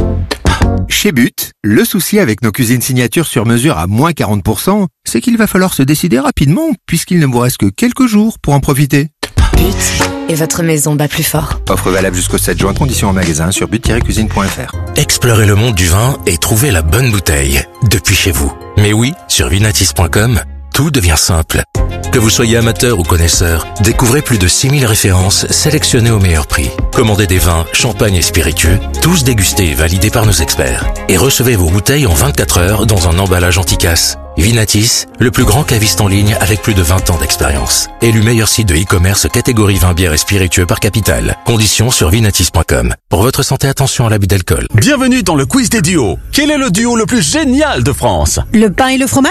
Speaker 6: Chez But, le souci avec nos cuisines signatures sur mesure à moins 40%, c'est qu'il va falloir se décider rapidement, puisqu'il ne vous reste que quelques jours pour en profiter.
Speaker 9: But, et votre maison bat plus fort.
Speaker 6: Offre valable jusqu'au 7 juin, conditions en magasin sur but-cuisine.fr.
Speaker 7: Explorez le monde du vin et trouvez la bonne bouteille, depuis chez vous. Mais oui, sur vinatis.com, tout devient simple. Que vous soyez amateur ou connaisseur, découvrez plus de 6000 références sélectionnées au meilleur prix. Commandez des vins, champagnes et spiritueux, tous dégustés et validés par nos experts. Et recevez vos bouteilles en 24 heures dans un emballage anti-casse. Vinatis, le plus grand caviste en ligne avec plus de 20 ans d'expérience. Élu meilleur site de e-commerce catégorie vin, bière et spiritueux par capitale. Conditions sur vinatis.com. Pour votre santé, attention à l'abus d'alcool.
Speaker 8: Bienvenue dans le quiz des duos. Quel est le duo le plus génial de France?
Speaker 18: Le pain et le fromage?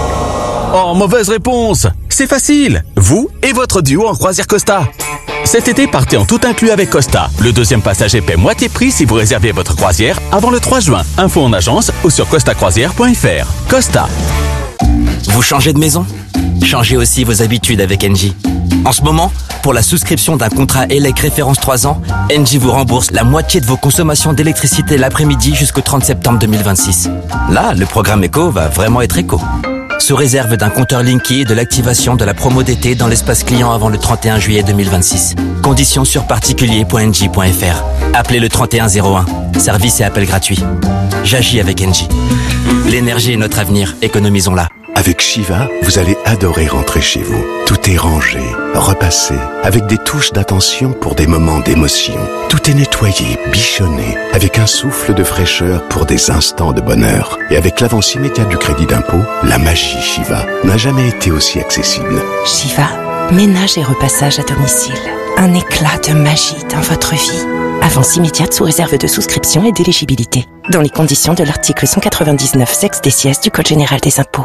Speaker 8: Oh, mauvaise réponse. C'est facile. Vous et votre duo en croisière Costa. Cet été, partez en tout inclus avec Costa. Le deuxième passager paie moitié prix si vous réservez votre croisière avant le 3 juin. Info en agence ou sur costacroisière.fr. Costa.
Speaker 11: Vous changez de maison? Changez aussi vos habitudes avec Engie. En ce moment, pour la souscription d'un contrat ELEC référence 3 ans, Engie vous rembourse la moitié de vos consommations d'électricité l'après-midi jusqu'au 30 septembre 2026. Là, le programme éco va vraiment être éco. Sous réserve d'un compteur Linky et de l'activation de la promo d'été dans l'espace client avant le 31 juillet 2026. Conditions sur particulier.engie.fr. Appelez le 3101. Service et appel gratuit. J'agis avec Engie. L'énergie est notre avenir, économisons-la.
Speaker 24: Avec Shiva, vous allez adorer rentrer chez vous. Tout est rangé, repassé, avec des touches d'attention pour des moments d'émotion. Tout est nettoyé, bichonné, avec un souffle de fraîcheur pour des instants de bonheur. Et avec l'avance immédiate du crédit d'impôt, la magie Shiva n'a jamais été aussi accessible.
Speaker 25: Shiva, ménage et repassage à domicile. Un éclat de magie dans votre vie. Avance immédiate sous réserve de souscription et d'éligibilité. Dans les conditions de l'article 199 sexe des sièges du Code général des impôts.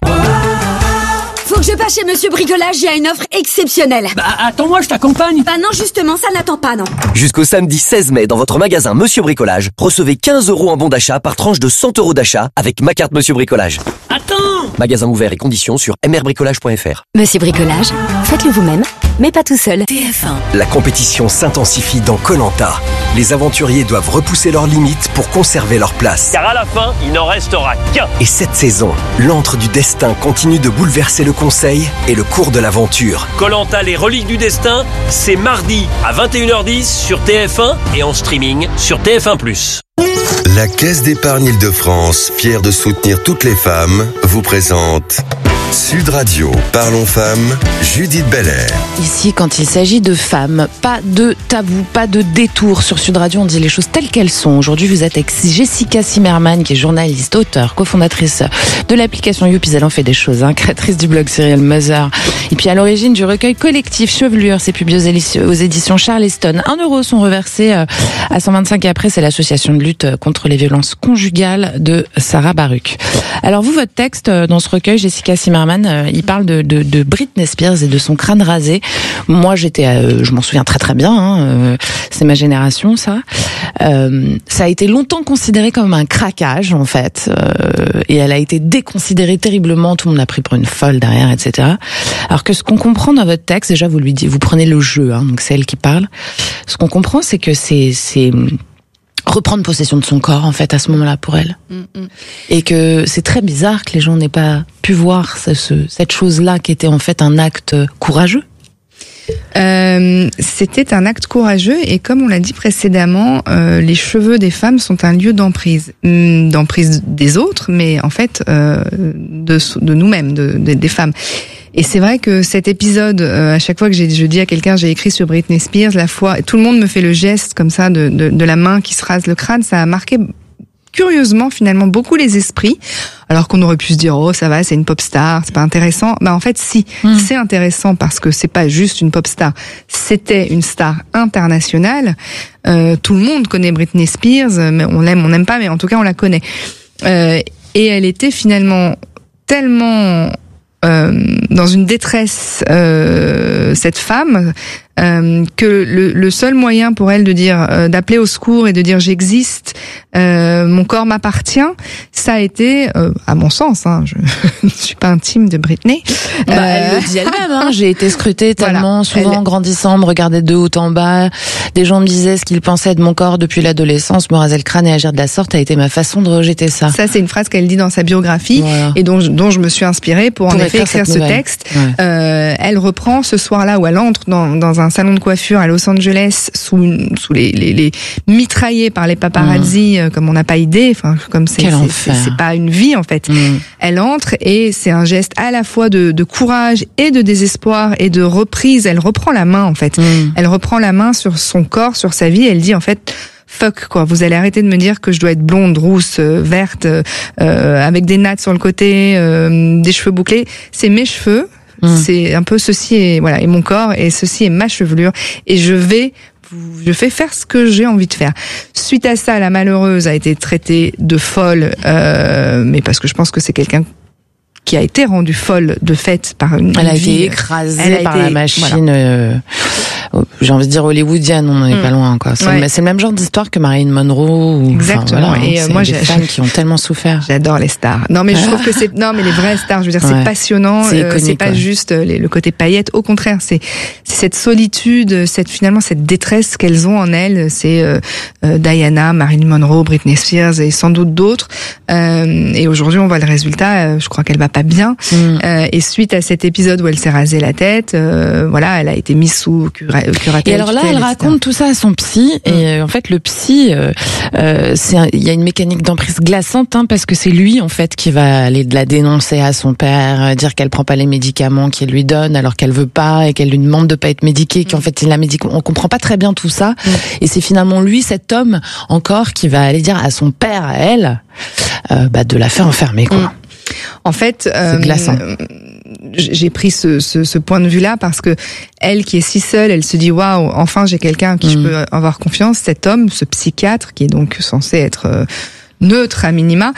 Speaker 26: Faut que je passe chez Monsieur Bricolage, il y a une offre exceptionnelle.
Speaker 27: Bah attends-moi, je t'accompagne.
Speaker 26: Bah non, justement, ça n'attend pas, non.
Speaker 11: Jusqu'au samedi 16 mai, dans votre magasin Monsieur Bricolage, recevez 15 € en bon d'achat par tranche de 100 € d'achat avec ma carte Monsieur Bricolage.
Speaker 27: Attends!
Speaker 11: Magasin ouvert et conditions sur mrbricolage.fr.
Speaker 9: Monsieur Bricolage, faites-le vous-même, mais pas tout seul.
Speaker 25: TF1.
Speaker 28: La compétition s'intensifie dans Koh-Lanta. Les aventuriers doivent repousser leurs limites pour conserver leur place.
Speaker 29: Car à la fin, il n'en restera qu'un.
Speaker 28: Et cette saison, l'antre du destin continue de bouleverser le conseil et le cours de l'aventure.
Speaker 29: Koh-Lanta, les reliques du destin, c'est mardi à 21h10 sur TF1 et en streaming sur TF1+.
Speaker 4: La Caisse d'épargne Île-de-France, fière de soutenir toutes les femmes, vous présente Sud Radio, Parlons Femmes, Judith Belair.
Speaker 23: Ici, quand il s'agit de femmes, pas de tabou, pas de détour. Sur Sud Radio, on dit les choses telles qu'elles sont. Aujourd'hui, vous êtes avec Jessica Zimmerman, qui est journaliste, auteure, cofondatrice de l'application Youpies. Elle en fait des choses, créatrice du blog Serial Mother. Et puis à l'origine du recueil collectif Chevelure, c'est publié aux éditions Charleston. 1 euro sont reversés à 125 et après, c'est l'association de lutte contre les violences conjugales de Sarah Baruch. Alors vous, votre texte dans ce recueil, Jessica Zimmerman, il parle de Britney Spears et de son crâne rasé. Moi, je m'en souviens très très bien. C'est ma génération, ça. Ça a été longtemps considéré comme un craquage, en fait, et elle a été déconsidérée terriblement. Tout le monde l'a pris pour une folle derrière, etc. Alors que ce qu'on comprend dans votre texte, déjà vous prenez le jeu, donc c'est elle qui parle. Ce qu'on comprend, c'est que c'est reprendre possession de son corps, en fait, à ce moment-là, pour elle. Et que c'est très bizarre que les gens n'aient pas pu voir cette chose-là qui était en fait un acte courageux.
Speaker 2: C'était un acte courageux et comme on l'a dit précédemment, les cheveux des femmes sont un lieu d'emprise des autres, mais en fait de nous-mêmes, des femmes. Et c'est vrai que cet épisode, à chaque fois que je dis à quelqu'un j'ai écrit sur Britney Spears, tout le monde me fait le geste comme ça de la main qui se rase le crâne, ça a marqué curieusement finalement beaucoup les esprits, alors qu'on aurait pu se dire oh ça va, c'est une pop star, c'est pas intéressant. En fait si, c'est intéressant parce que c'est pas juste une pop star, c'était une star internationale. Tout le monde connaît Britney Spears, mais on l'aime, on n'aime pas, mais en tout cas on la connaît. Et elle était finalement tellement dans une détresse, cette femme, que le seul moyen pour elle de dire, d'appeler au secours et de dire j'existe, mon corps m'appartient, ça a été, à mon sens, je ne suis pas intime de Britney.
Speaker 23: Elle le dit elle-même, j'ai été scrutée tellement souvent, grandissant, me regardait de haut en bas, des gens me disaient ce qu'ils pensaient de mon corps depuis l'adolescence, me raser le crâne et agir de la sorte a été ma façon de rejeter ça.
Speaker 2: Ça, c'est une phrase qu'elle dit dans sa biographie, et dont je me suis inspirée pour en effet écrire ce texte. Elle reprend ce soir-là où elle entre dans un salon de coiffure à Los Angeles sous les mitraillés par les paparazzi, comme on n'a pas idée, comme c'est pas une vie en fait. Elle entre et c'est un geste à la fois de courage et de désespoir et de reprise. Elle reprend la main en fait. Elle reprend la main sur son corps, sur sa vie. Elle dit en fait fuck quoi, vous allez arrêter de me dire que je dois être blonde, rousse, verte, avec des nattes sur le côté, des cheveux bouclés. C'est mes cheveux. C'est un peu ceci et mon corps et ceci est ma chevelure et je fais faire ce que j'ai envie de faire. Suite à ça, la malheureuse a été traitée de folle, mais parce que je pense que c'est quelqu'un qui a été rendue folle de fait par une
Speaker 23: Elle a été écrasée par la machine. J'ai envie de dire hollywoodienne, on n'en est pas loin, quoi. C'est le même genre d'histoire que Marilyn Monroe.
Speaker 2: Exactement.
Speaker 23: Et moi, j'ai des femmes qui ont tellement souffert.
Speaker 2: J'adore les stars. Non, mais je trouve que mais les vraies stars, je veux dire, c'est passionnant. C'est pas juste le côté paillettes. Au contraire, c'est cette solitude, finalement, cette détresse qu'elles ont en elles. C'est Diana, Marilyn Monroe, Britney Spears et sans doute d'autres. Et aujourd'hui, on voit le résultat. Je crois qu'elle va pas bien. Et suite à cet épisode où elle s'est rasé la tête, elle a été mise sous curatelle.
Speaker 23: Et alors là, elle raconte tout ça à son psy, et en fait, le psy, il y a une mécanique d'emprise glaçante, parce que c'est lui, en fait, qui va aller la dénoncer à son père, dire qu'elle prend pas les médicaments qu'il lui donne alors qu'elle veut pas, et qu'elle lui demande de pas être médiquée, qu'en fait, il la médique. On comprend pas très bien tout ça, et c'est finalement lui, cet homme, encore, qui va aller dire à son père, à elle, de la faire enfermer, quoi.
Speaker 2: En fait,
Speaker 23: c'est glaçant.
Speaker 2: J'ai pris ce point de vue-là parce que elle qui est si seule, elle se dit waouh, enfin j'ai quelqu'un à qui je peux avoir confiance. Cet homme, ce psychiatre qui est donc censé être neutre à minima,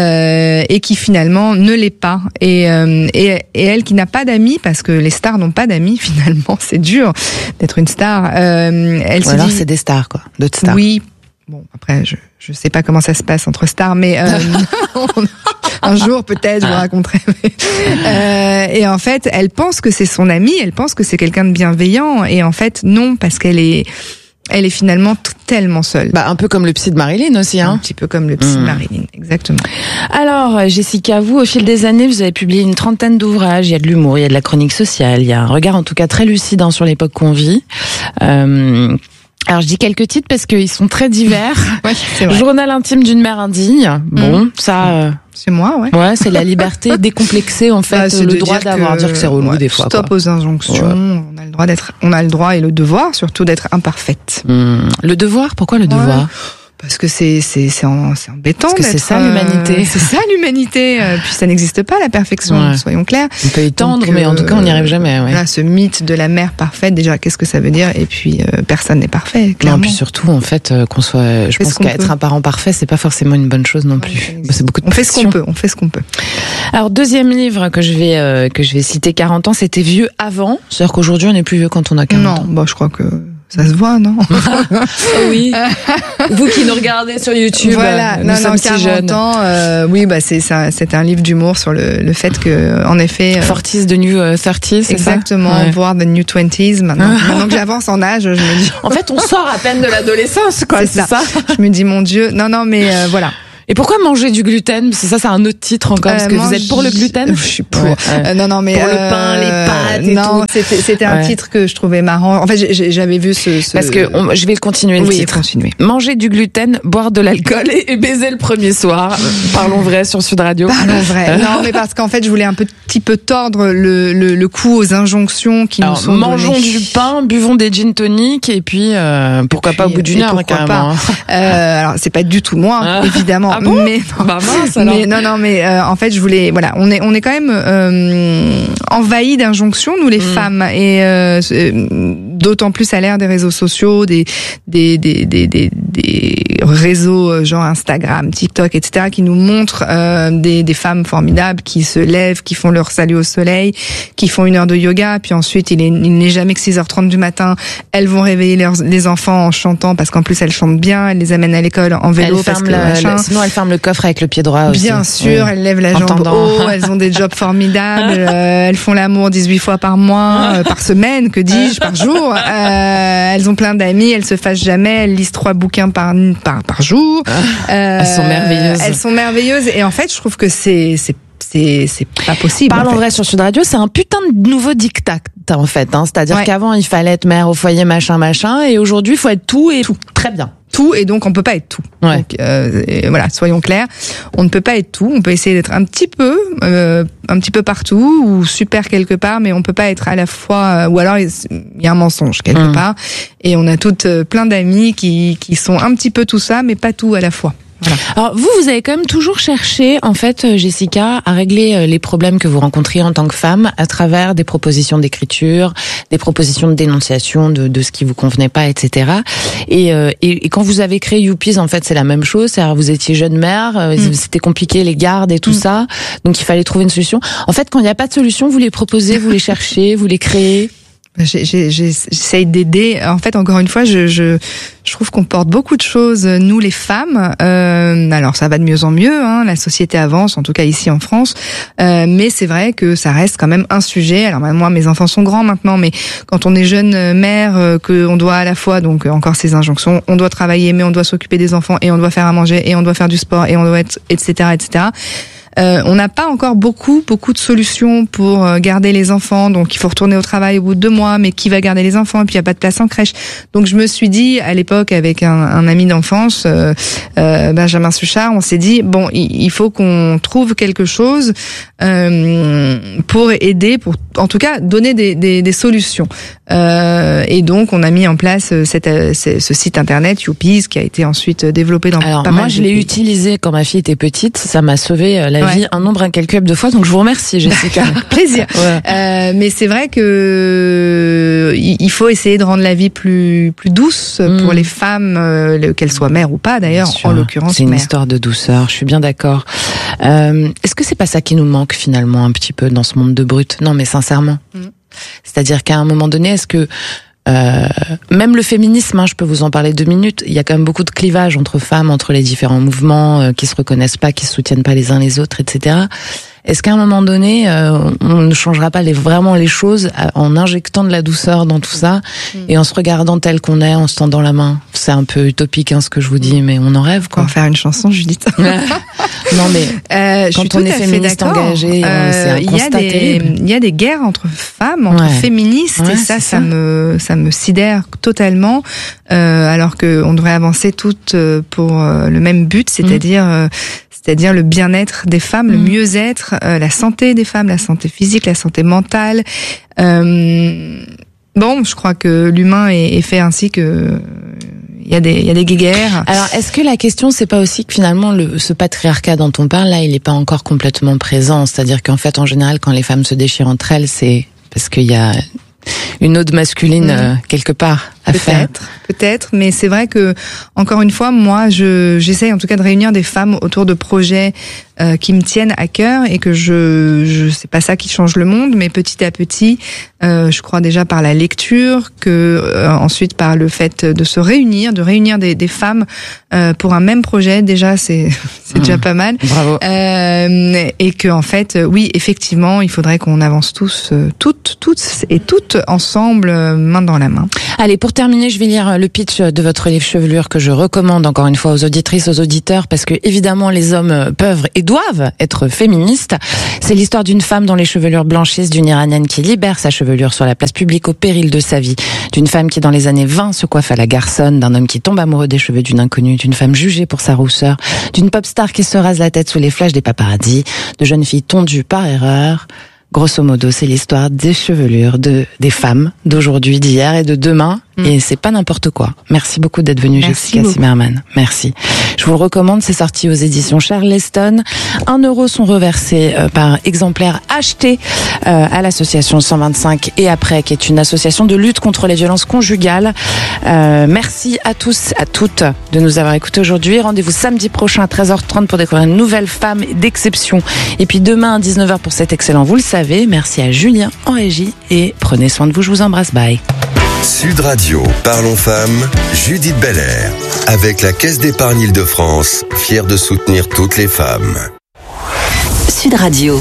Speaker 2: et qui finalement ne l'est pas. Et elle qui n'a pas d'amis, parce que les stars n'ont pas d'amis finalement, c'est dur d'être une star. Elle se dit
Speaker 23: c'est des stars quoi, d'autres stars.
Speaker 2: Oui. Bon, après, je sais pas comment ça se passe entre stars, mais un jour peut-être je vous raconterai. Et en fait, elle pense que c'est son amie, elle pense que c'est quelqu'un de bienveillant, et en fait non, parce qu'elle est finalement tellement seule.
Speaker 23: Un peu comme le psy de Marilyn aussi,
Speaker 2: Un petit peu comme le psy de Marilyn, exactement.
Speaker 23: Alors, Jessica, vous, au fil des années, vous avez publié une trentaine d'ouvrages. Il y a de l'humour, il y a de la chronique sociale, il y a un regard en tout cas très lucide sur l'époque qu'on vit. Alors je dis quelques titres parce qu'ils sont très divers.
Speaker 2: Ouais, c'est vrai.
Speaker 23: Journal intime d'une mère indigne. Bon, ça
Speaker 2: c'est moi, ouais.
Speaker 23: Ouais, c'est la liberté décomplexée, en fait,
Speaker 2: c'est
Speaker 23: le
Speaker 2: de
Speaker 23: droit dire que c'est relou des fois.
Speaker 2: Stop aux injonctions, on a le droit et le devoir, surtout d'être imparfaite.
Speaker 23: Le devoir, pourquoi le devoir?
Speaker 2: Parce que c'est embêtant.
Speaker 23: Parce que c'est ça l'humanité.
Speaker 2: C'est ça l'humanité. Puis ça n'existe pas la perfection, soyons clairs.
Speaker 23: On peut y tendre, mais en tout cas on n'y arrive jamais. Ouais.
Speaker 2: Là, ce mythe de la mère parfaite, déjà, qu'est-ce que ça veut dire? Et puis personne n'est parfait. Clairement.
Speaker 23: Non, puis surtout en fait qu'on soit. Je pense qu'être un parent parfait, c'est pas forcément une bonne chose non plus. C'est beaucoup de pression.
Speaker 2: On fait ce qu'on peut.
Speaker 23: Alors deuxième livre que je vais citer, 40 ans, c'était vieux avant. C'est-à-dire qu'aujourd'hui on est plus vieux quand on a 40 ans.
Speaker 2: Non, je crois que ça se voit, non?
Speaker 23: Oui. Vous qui nous regardez sur YouTube,
Speaker 2: voilà,
Speaker 23: nous sommes si jeunes.
Speaker 2: 40 ans, oui, c'est un livre d'humour sur le fait que, en effet.
Speaker 23: 40s de New 30s, c'est
Speaker 2: exactement,
Speaker 23: ça?
Speaker 2: Voire the New 20s. Maintenant que j'avance en âge, je me dis.
Speaker 23: En fait, on sort à peine de l'adolescence, quoi, c'est ça.
Speaker 2: Je me dis, mon Dieu. Non, mais voilà.
Speaker 23: Et pourquoi manger du gluten? Parce que ça, c'est un autre titre encore. Parce que vous êtes pour le gluten?
Speaker 2: Je suis pour. Non, mais
Speaker 23: pour le pain, les pâtes et
Speaker 2: non,
Speaker 23: tout.
Speaker 2: C'était un titre que je trouvais marrant. En fait, j'avais vu ce.
Speaker 23: Parce que je vais le continuer le titre.
Speaker 2: Continuer.
Speaker 23: Manger du gluten, boire de l'alcool et baiser le premier soir. Parlons vrai sur Sud Radio.
Speaker 2: Parlons vrai. Non, mais parce qu'en fait, je voulais un petit peu tordre le coup aux injonctions qui nous sont données.
Speaker 23: Mangeons du pain, buvons des gin tonic et puis pourquoi pas au bout d'une heure carrément.
Speaker 2: Alors c'est pas du tout moi, évidemment.
Speaker 23: Ah bon?
Speaker 2: Mais
Speaker 23: mince, alors.
Speaker 2: Mais en fait je voulais on est quand même envahis d'injonctions nous les femmes et d'autant plus à l'ère des réseaux sociaux, des réseaux genre Instagram, TikTok, etc. qui nous montrent des femmes formidables qui se lèvent, qui font leur salut au soleil, qui font 1 heure de yoga, puis ensuite il n'est jamais que 6h30 du matin, elles vont réveiller les enfants en chantant parce qu'en plus elles chantent bien, elles les amènent à l'école en vélo parce que
Speaker 23: sinon elles ferment le coffre avec le pied droit aussi.
Speaker 2: Bien sûr, elles lèvent la jambe haut, elles ont des jobs formidables, elles font l'amour 18 fois par mois, par semaine, que dis-je, par jour. Elles ont plein d'amis, elles se fâchent jamais, elles lisent 3 bouquins par jour.
Speaker 23: Elles sont merveilleuses.
Speaker 2: Elles sont merveilleuses et en fait, je trouve que c'est pas possible.
Speaker 23: Parlons vrai sur Sud Radio, c'est un putain de nouveau diktat en fait. C'est-à-dire qu'avant il fallait être mère au foyer machin et aujourd'hui il faut être tout et tout. Très bien.
Speaker 2: Tout et donc on peut pas être tout.
Speaker 23: Ouais.
Speaker 2: Donc voilà, soyons clairs, on ne peut pas être tout. On peut essayer d'être un petit peu partout ou super quelque part, mais on peut pas être à la fois. Ou alors il y a un mensonge quelque part. Et on a toutes plein d'amis qui sont un petit peu tout ça, mais pas tout à la fois. Voilà.
Speaker 23: Alors vous avez quand même toujours cherché, en fait, Jessica, à régler les problèmes que vous rencontriez en tant que femme à travers des propositions d'écriture, des propositions de dénonciation de ce qui vous convenait pas, etc. Et quand vous avez créé Youpies, en fait, c'est la même chose. C'est-à-dire, vous étiez jeune mère, c'était compliqué les gardes et tout ça, donc il fallait trouver une solution. En fait, quand il n'y a pas de solution, vous les proposez, vous les cherchez, vous les créez.
Speaker 2: J'essaye d'aider. En fait, encore une fois, je trouve qu'on porte beaucoup de choses, nous les femmes. Alors, ça va de mieux en mieux. La société avance, en tout cas ici en France. Mais c'est vrai que ça reste quand même un sujet. Alors, moi, mes enfants sont grands maintenant, mais quand on est jeune mère, qu'on doit à la fois, donc encore ces injonctions, on doit travailler, mais on doit s'occuper des enfants, et on doit faire à manger, et on doit faire du sport, et on doit être, etc., etc. On n'a pas encore beaucoup de solutions pour garder les enfants, donc il faut retourner au travail au bout de 2 mois, mais qui va garder les enfants? Et puis il n'y a pas de place en crèche. Donc je me suis dit, à l'époque, avec un ami d'enfance, Benjamin Suchard, on s'est dit, bon, il faut qu'on trouve quelque chose pour aider, pour en tout cas donner des solutions. Et donc on a mis en place ce site internet Youpies qui a été ensuite développé dans pas mal de pays.
Speaker 23: Moi je l'ai utilisé quand ma fille était petite, ça m'a sauvé la vie un nombre incalculable de fois, donc je vous remercie Jessica.
Speaker 2: Plaisir. Ouais. Mais c'est vrai que il faut essayer de rendre la vie plus douce pour les femmes, qu'elles soient mères ou pas d'ailleurs, en l'occurrence.
Speaker 23: C'est une histoire de douceur, je suis bien d'accord. Est-ce que c'est pas ça qui nous manque finalement un petit peu dans ce monde de brut? Non mais sincèrement. C'est-à-dire qu'à un moment donné, est-ce que même le féminisme, je peux vous en parler 2 minutes, il y a quand même beaucoup de clivage entre femmes, entre les différents mouvements qui se reconnaissent pas, qui se soutiennent pas les uns les autres, etc. est-ce qu'à un moment donné, on ne changera pas vraiment les choses en injectant de la douceur dans tout ça et en se regardant tel qu'on est, en se tendant la main? C'est un peu utopique ce que je vous dis, mais on en rêve, quoi.
Speaker 2: On va faire une chanson, Judith.
Speaker 23: Non, mais quand on est féministe engagé, c'est un constat terrible.
Speaker 2: Il y a des guerres entre femmes, entre féministes, et ça me sidère totalement, alors qu'on devrait avancer toutes pour le même but, c'est-à-dire le bien-être des femmes, le mieux-être, la santé des femmes, la santé physique, la santé mentale. Bon, je crois que l'humain est fait ainsi que il y a des guéguerres.
Speaker 23: Alors, est-ce que la question, c'est pas aussi que finalement, ce patriarcat dont on parle là, il est pas encore complètement présent? C'est-à-dire qu'en fait, en général, quand les femmes se déchirent entre elles, c'est parce qu'il y a une ode masculine quelque part à faire.
Speaker 2: Peut-être, mais c'est vrai que, encore une fois, moi, j'essaye en tout cas de réunir des femmes autour de projets qui me tiennent à cœur, et que c'est pas ça qui change le monde, mais petit à petit, je crois déjà par la lecture, que ensuite par le fait de se réunir, des femmes pour un même projet, déjà c'est déjà pas mal.
Speaker 23: Bravo.
Speaker 2: Et que en fait, oui, effectivement, il faudrait qu'on avance tous, toutes et toutes ensemble, main dans la main.
Speaker 23: Allez, pour terminer, je vais lire le pitch de votre livre Chevelure, que je recommande encore une fois aux auditrices, aux auditeurs, parce que évidemment les hommes peuvent et doivent être féministes. C'est l'histoire d'une femme dont les chevelures blanchissent, d'une Iranienne qui libère sa chevelure sur la place publique au péril de sa vie, d'une femme qui dans les années 20 se coiffe à la garçonne, d'un homme qui tombe amoureux des cheveux d'une inconnue, d'une femme jugée pour sa rousseur, d'une pop star qui se rase la tête sous les flashs des paparazzis, de jeunes filles tondues par erreur. Grosso modo, c'est l'histoire des chevelures des femmes d'aujourd'hui, d'hier et de demain. Et c'est pas n'importe quoi. Merci beaucoup d'être venue, Jessica Zimmerman. Merci. Je vous le recommande, c'est sorti aux éditions Charleston. 1 € sont reversés par exemplaire acheté à l'association 125 et après, qui est une association de lutte contre les violences conjugales. Merci à tous, à toutes de nous avoir écoutés aujourd'hui. Rendez-vous samedi prochain à 13h30 pour découvrir une nouvelle femme d'exception. Et puis demain à 19h pour cet excellent, vous le savez. Merci à Julien en régie et prenez soin de vous. Je vous embrasse. Bye.
Speaker 4: Sud Radio, Parlons Femmes, Judith Belair, avec la Caisse d'épargne Île-de-France, fière de soutenir toutes les femmes.
Speaker 5: Sud Radio.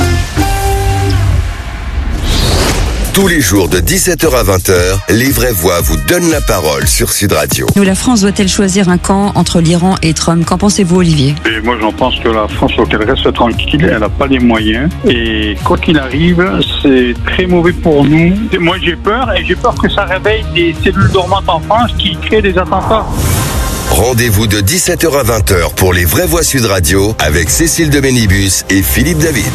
Speaker 4: Tous les jours de 17h à 20h, les vraies voix vous donnent la parole sur Sud Radio.
Speaker 1: Nous, la France doit-elle choisir un camp entre l'Iran et Trump? Qu'en pensez-vous, Olivier?
Speaker 3: Et moi, j'en pense que la France, faut qu'elle reste tranquille. Elle n'a pas les moyens. Et quoi qu'il arrive, c'est très mauvais pour nous. Moi, j'ai peur, et j'ai peur que ça réveille des cellules dormantes en France qui créent des attentats.
Speaker 4: Rendez-vous de 17h à 20h pour les vraies voix Sud Radio avec Cécile de Ménibus et Philippe David.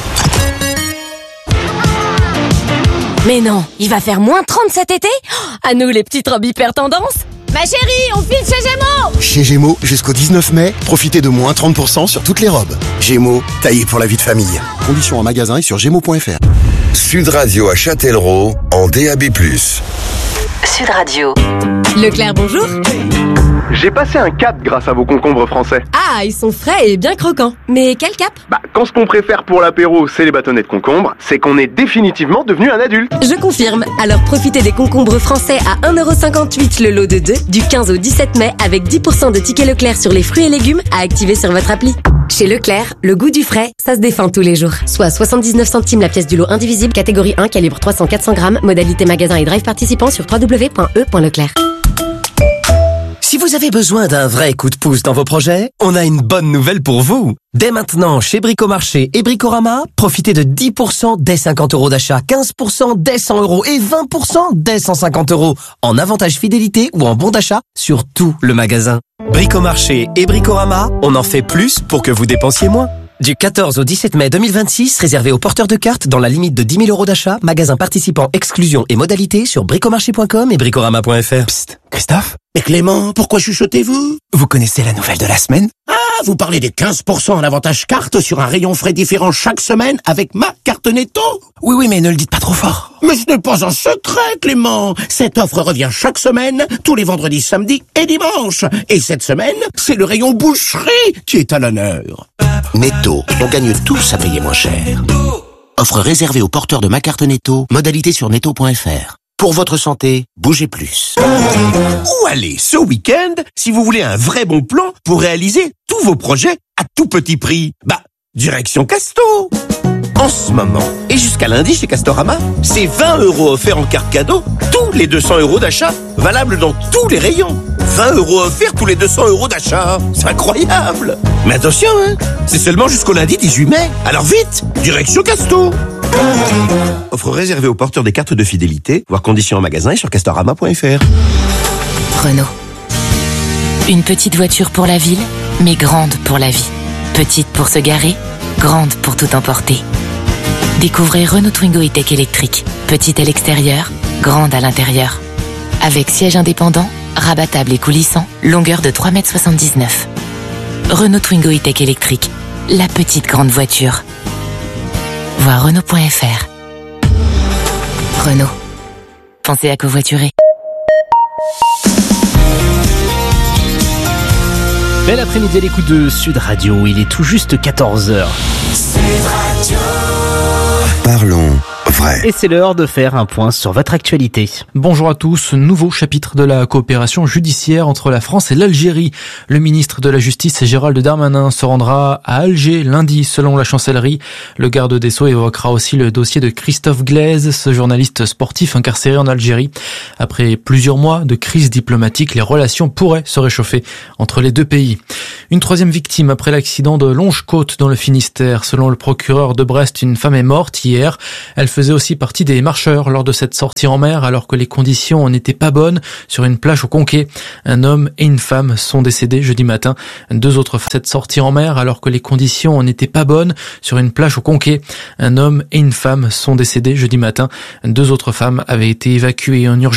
Speaker 20: Mais non, il va faire moins 30 cet été? À nous les petites robes hyper tendance. Ma chérie, on file chez Gémeaux!
Speaker 22: Chez Gémeaux, jusqu'au 19 mai, profitez de moins 30% sur toutes les robes. Gémeaux, taillé pour la vie de famille. Conditions en magasin et sur gémeaux.fr.
Speaker 4: Sud Radio à Châtellerault en DAB+.
Speaker 5: Sud Radio.
Speaker 26: Leclerc, bonjour.
Speaker 10: J'ai passé un cap grâce à vos concombres français.
Speaker 26: Ah, ils sont frais et bien croquants. Mais quel cap?
Speaker 10: Quand ce qu'on préfère pour l'apéro, c'est les bâtonnets de concombre, c'est qu'on est définitivement devenu un adulte.
Speaker 26: Je confirme. Alors profitez des concombres français à 1,58 € le lot de 2 du 15 au 17 mai avec 10% de tickets Leclerc sur les fruits et légumes à activer sur votre appli. Chez Leclerc, le goût du frais, ça se défend tous les jours. Soit 79 centimes la pièce du lot indivisible, catégorie 1, calibre 300-400 grammes, modalité magasin et drive participant sur www.e.leclerc.
Speaker 28: Si vous avez besoin d'un vrai coup de pouce dans vos projets, on a une bonne nouvelle pour vous. Dès maintenant, chez Bricomarché et Bricorama, profitez de 10% dès 50 € d'achat, 15% dès 100 € et 20% dès 150 € en avantage fidélité ou en bon d'achat sur tout le magasin. Bricomarché et Bricorama, on en fait plus pour que vous dépensiez moins. Du 14 au 17 mai 2026, réservé aux porteurs de cartes dans la limite de 10 000 € d'achat, magasin participant, exclusion et modalités sur bricomarché.com et bricorama.fr.
Speaker 12: Psst, Christophe? Mais Clément, pourquoi chuchotez-vous?
Speaker 28: Vous connaissez la nouvelle de la semaine?
Speaker 12: Ah, vous parlez des 15% en avantage carte sur un rayon frais différent chaque semaine avec ma carte Netto?
Speaker 28: Oui, mais ne le dites pas trop fort.
Speaker 12: Mais ce n'est pas un secret, Clément. Cette offre revient chaque semaine, tous les vendredis, samedis et dimanches. Et cette semaine, c'est le rayon boucherie qui est à l'honneur.
Speaker 22: Netto, on gagne tous à payer moins cher. Offre réservée aux porteurs de ma carte Netto, modalité sur netto.fr. Pour votre santé, bougez plus.
Speaker 12: Où aller ce week-end si vous voulez un vrai bon plan pour réaliser tous vos projets à tout petit prix? Direction Casto. En ce moment, et jusqu'à lundi chez Castorama, c'est 20 € offerts en carte cadeau, tous les 200 € d'achat, valable dans tous les rayons. 20 € offerts tous les 200 € d'achat, c'est incroyable. Mais attention, hein, c'est seulement jusqu'au lundi 18 mai, alors vite, direction Casto. Offre réservée aux porteurs des cartes de fidélité, voir conditions en magasin et sur castorama.fr.
Speaker 5: Renault. Une petite voiture pour la ville, mais grande pour la vie. Petite pour se garer, grande pour tout emporter. Découvrez Renault Twingo E-Tech électrique. Petite à l'extérieur, grande à l'intérieur. Avec siège indépendant, rabattable et coulissant, longueur de 3,79 m. Renault Twingo E-Tech électrique. La petite grande voiture. Voir Renault.fr. Renault. Pensez à covoiturer.
Speaker 6: Bel après-midi à l'écoute de Sud Radio, il est tout juste 14h.
Speaker 4: Sud Radio. Parlons vrai.
Speaker 6: Et c'est l'heure de faire un point sur votre actualité.
Speaker 13: Bonjour à tous, nouveau chapitre de la coopération judiciaire entre la France et l'Algérie. Le ministre de la Justice, Gérald Darmanin, se rendra à Alger lundi selon la chancellerie. Le garde des Sceaux évoquera aussi le dossier de Christophe Glaise, ce journaliste sportif incarcéré en Algérie. Après plusieurs mois de crise diplomatique, les relations pourraient se réchauffer entre les deux pays. Une troisième victime après l'accident de Longe-Côte dans le Finistère. Selon le procureur de Brest, une femme est morte hier. Elle faisait aussi partie des marcheurs lors de cette sortie en mer alors que les conditions n'étaient pas bonnes sur une plage au Conquet. Un homme et une femme sont décédés jeudi matin. Deux autres cette sortie en mer alors que les conditions n'étaient pas bonnes sur une plage au Conquet. Un homme et une femme sont décédés jeudi matin. Deux autres femmes avaient été évacuées en urgence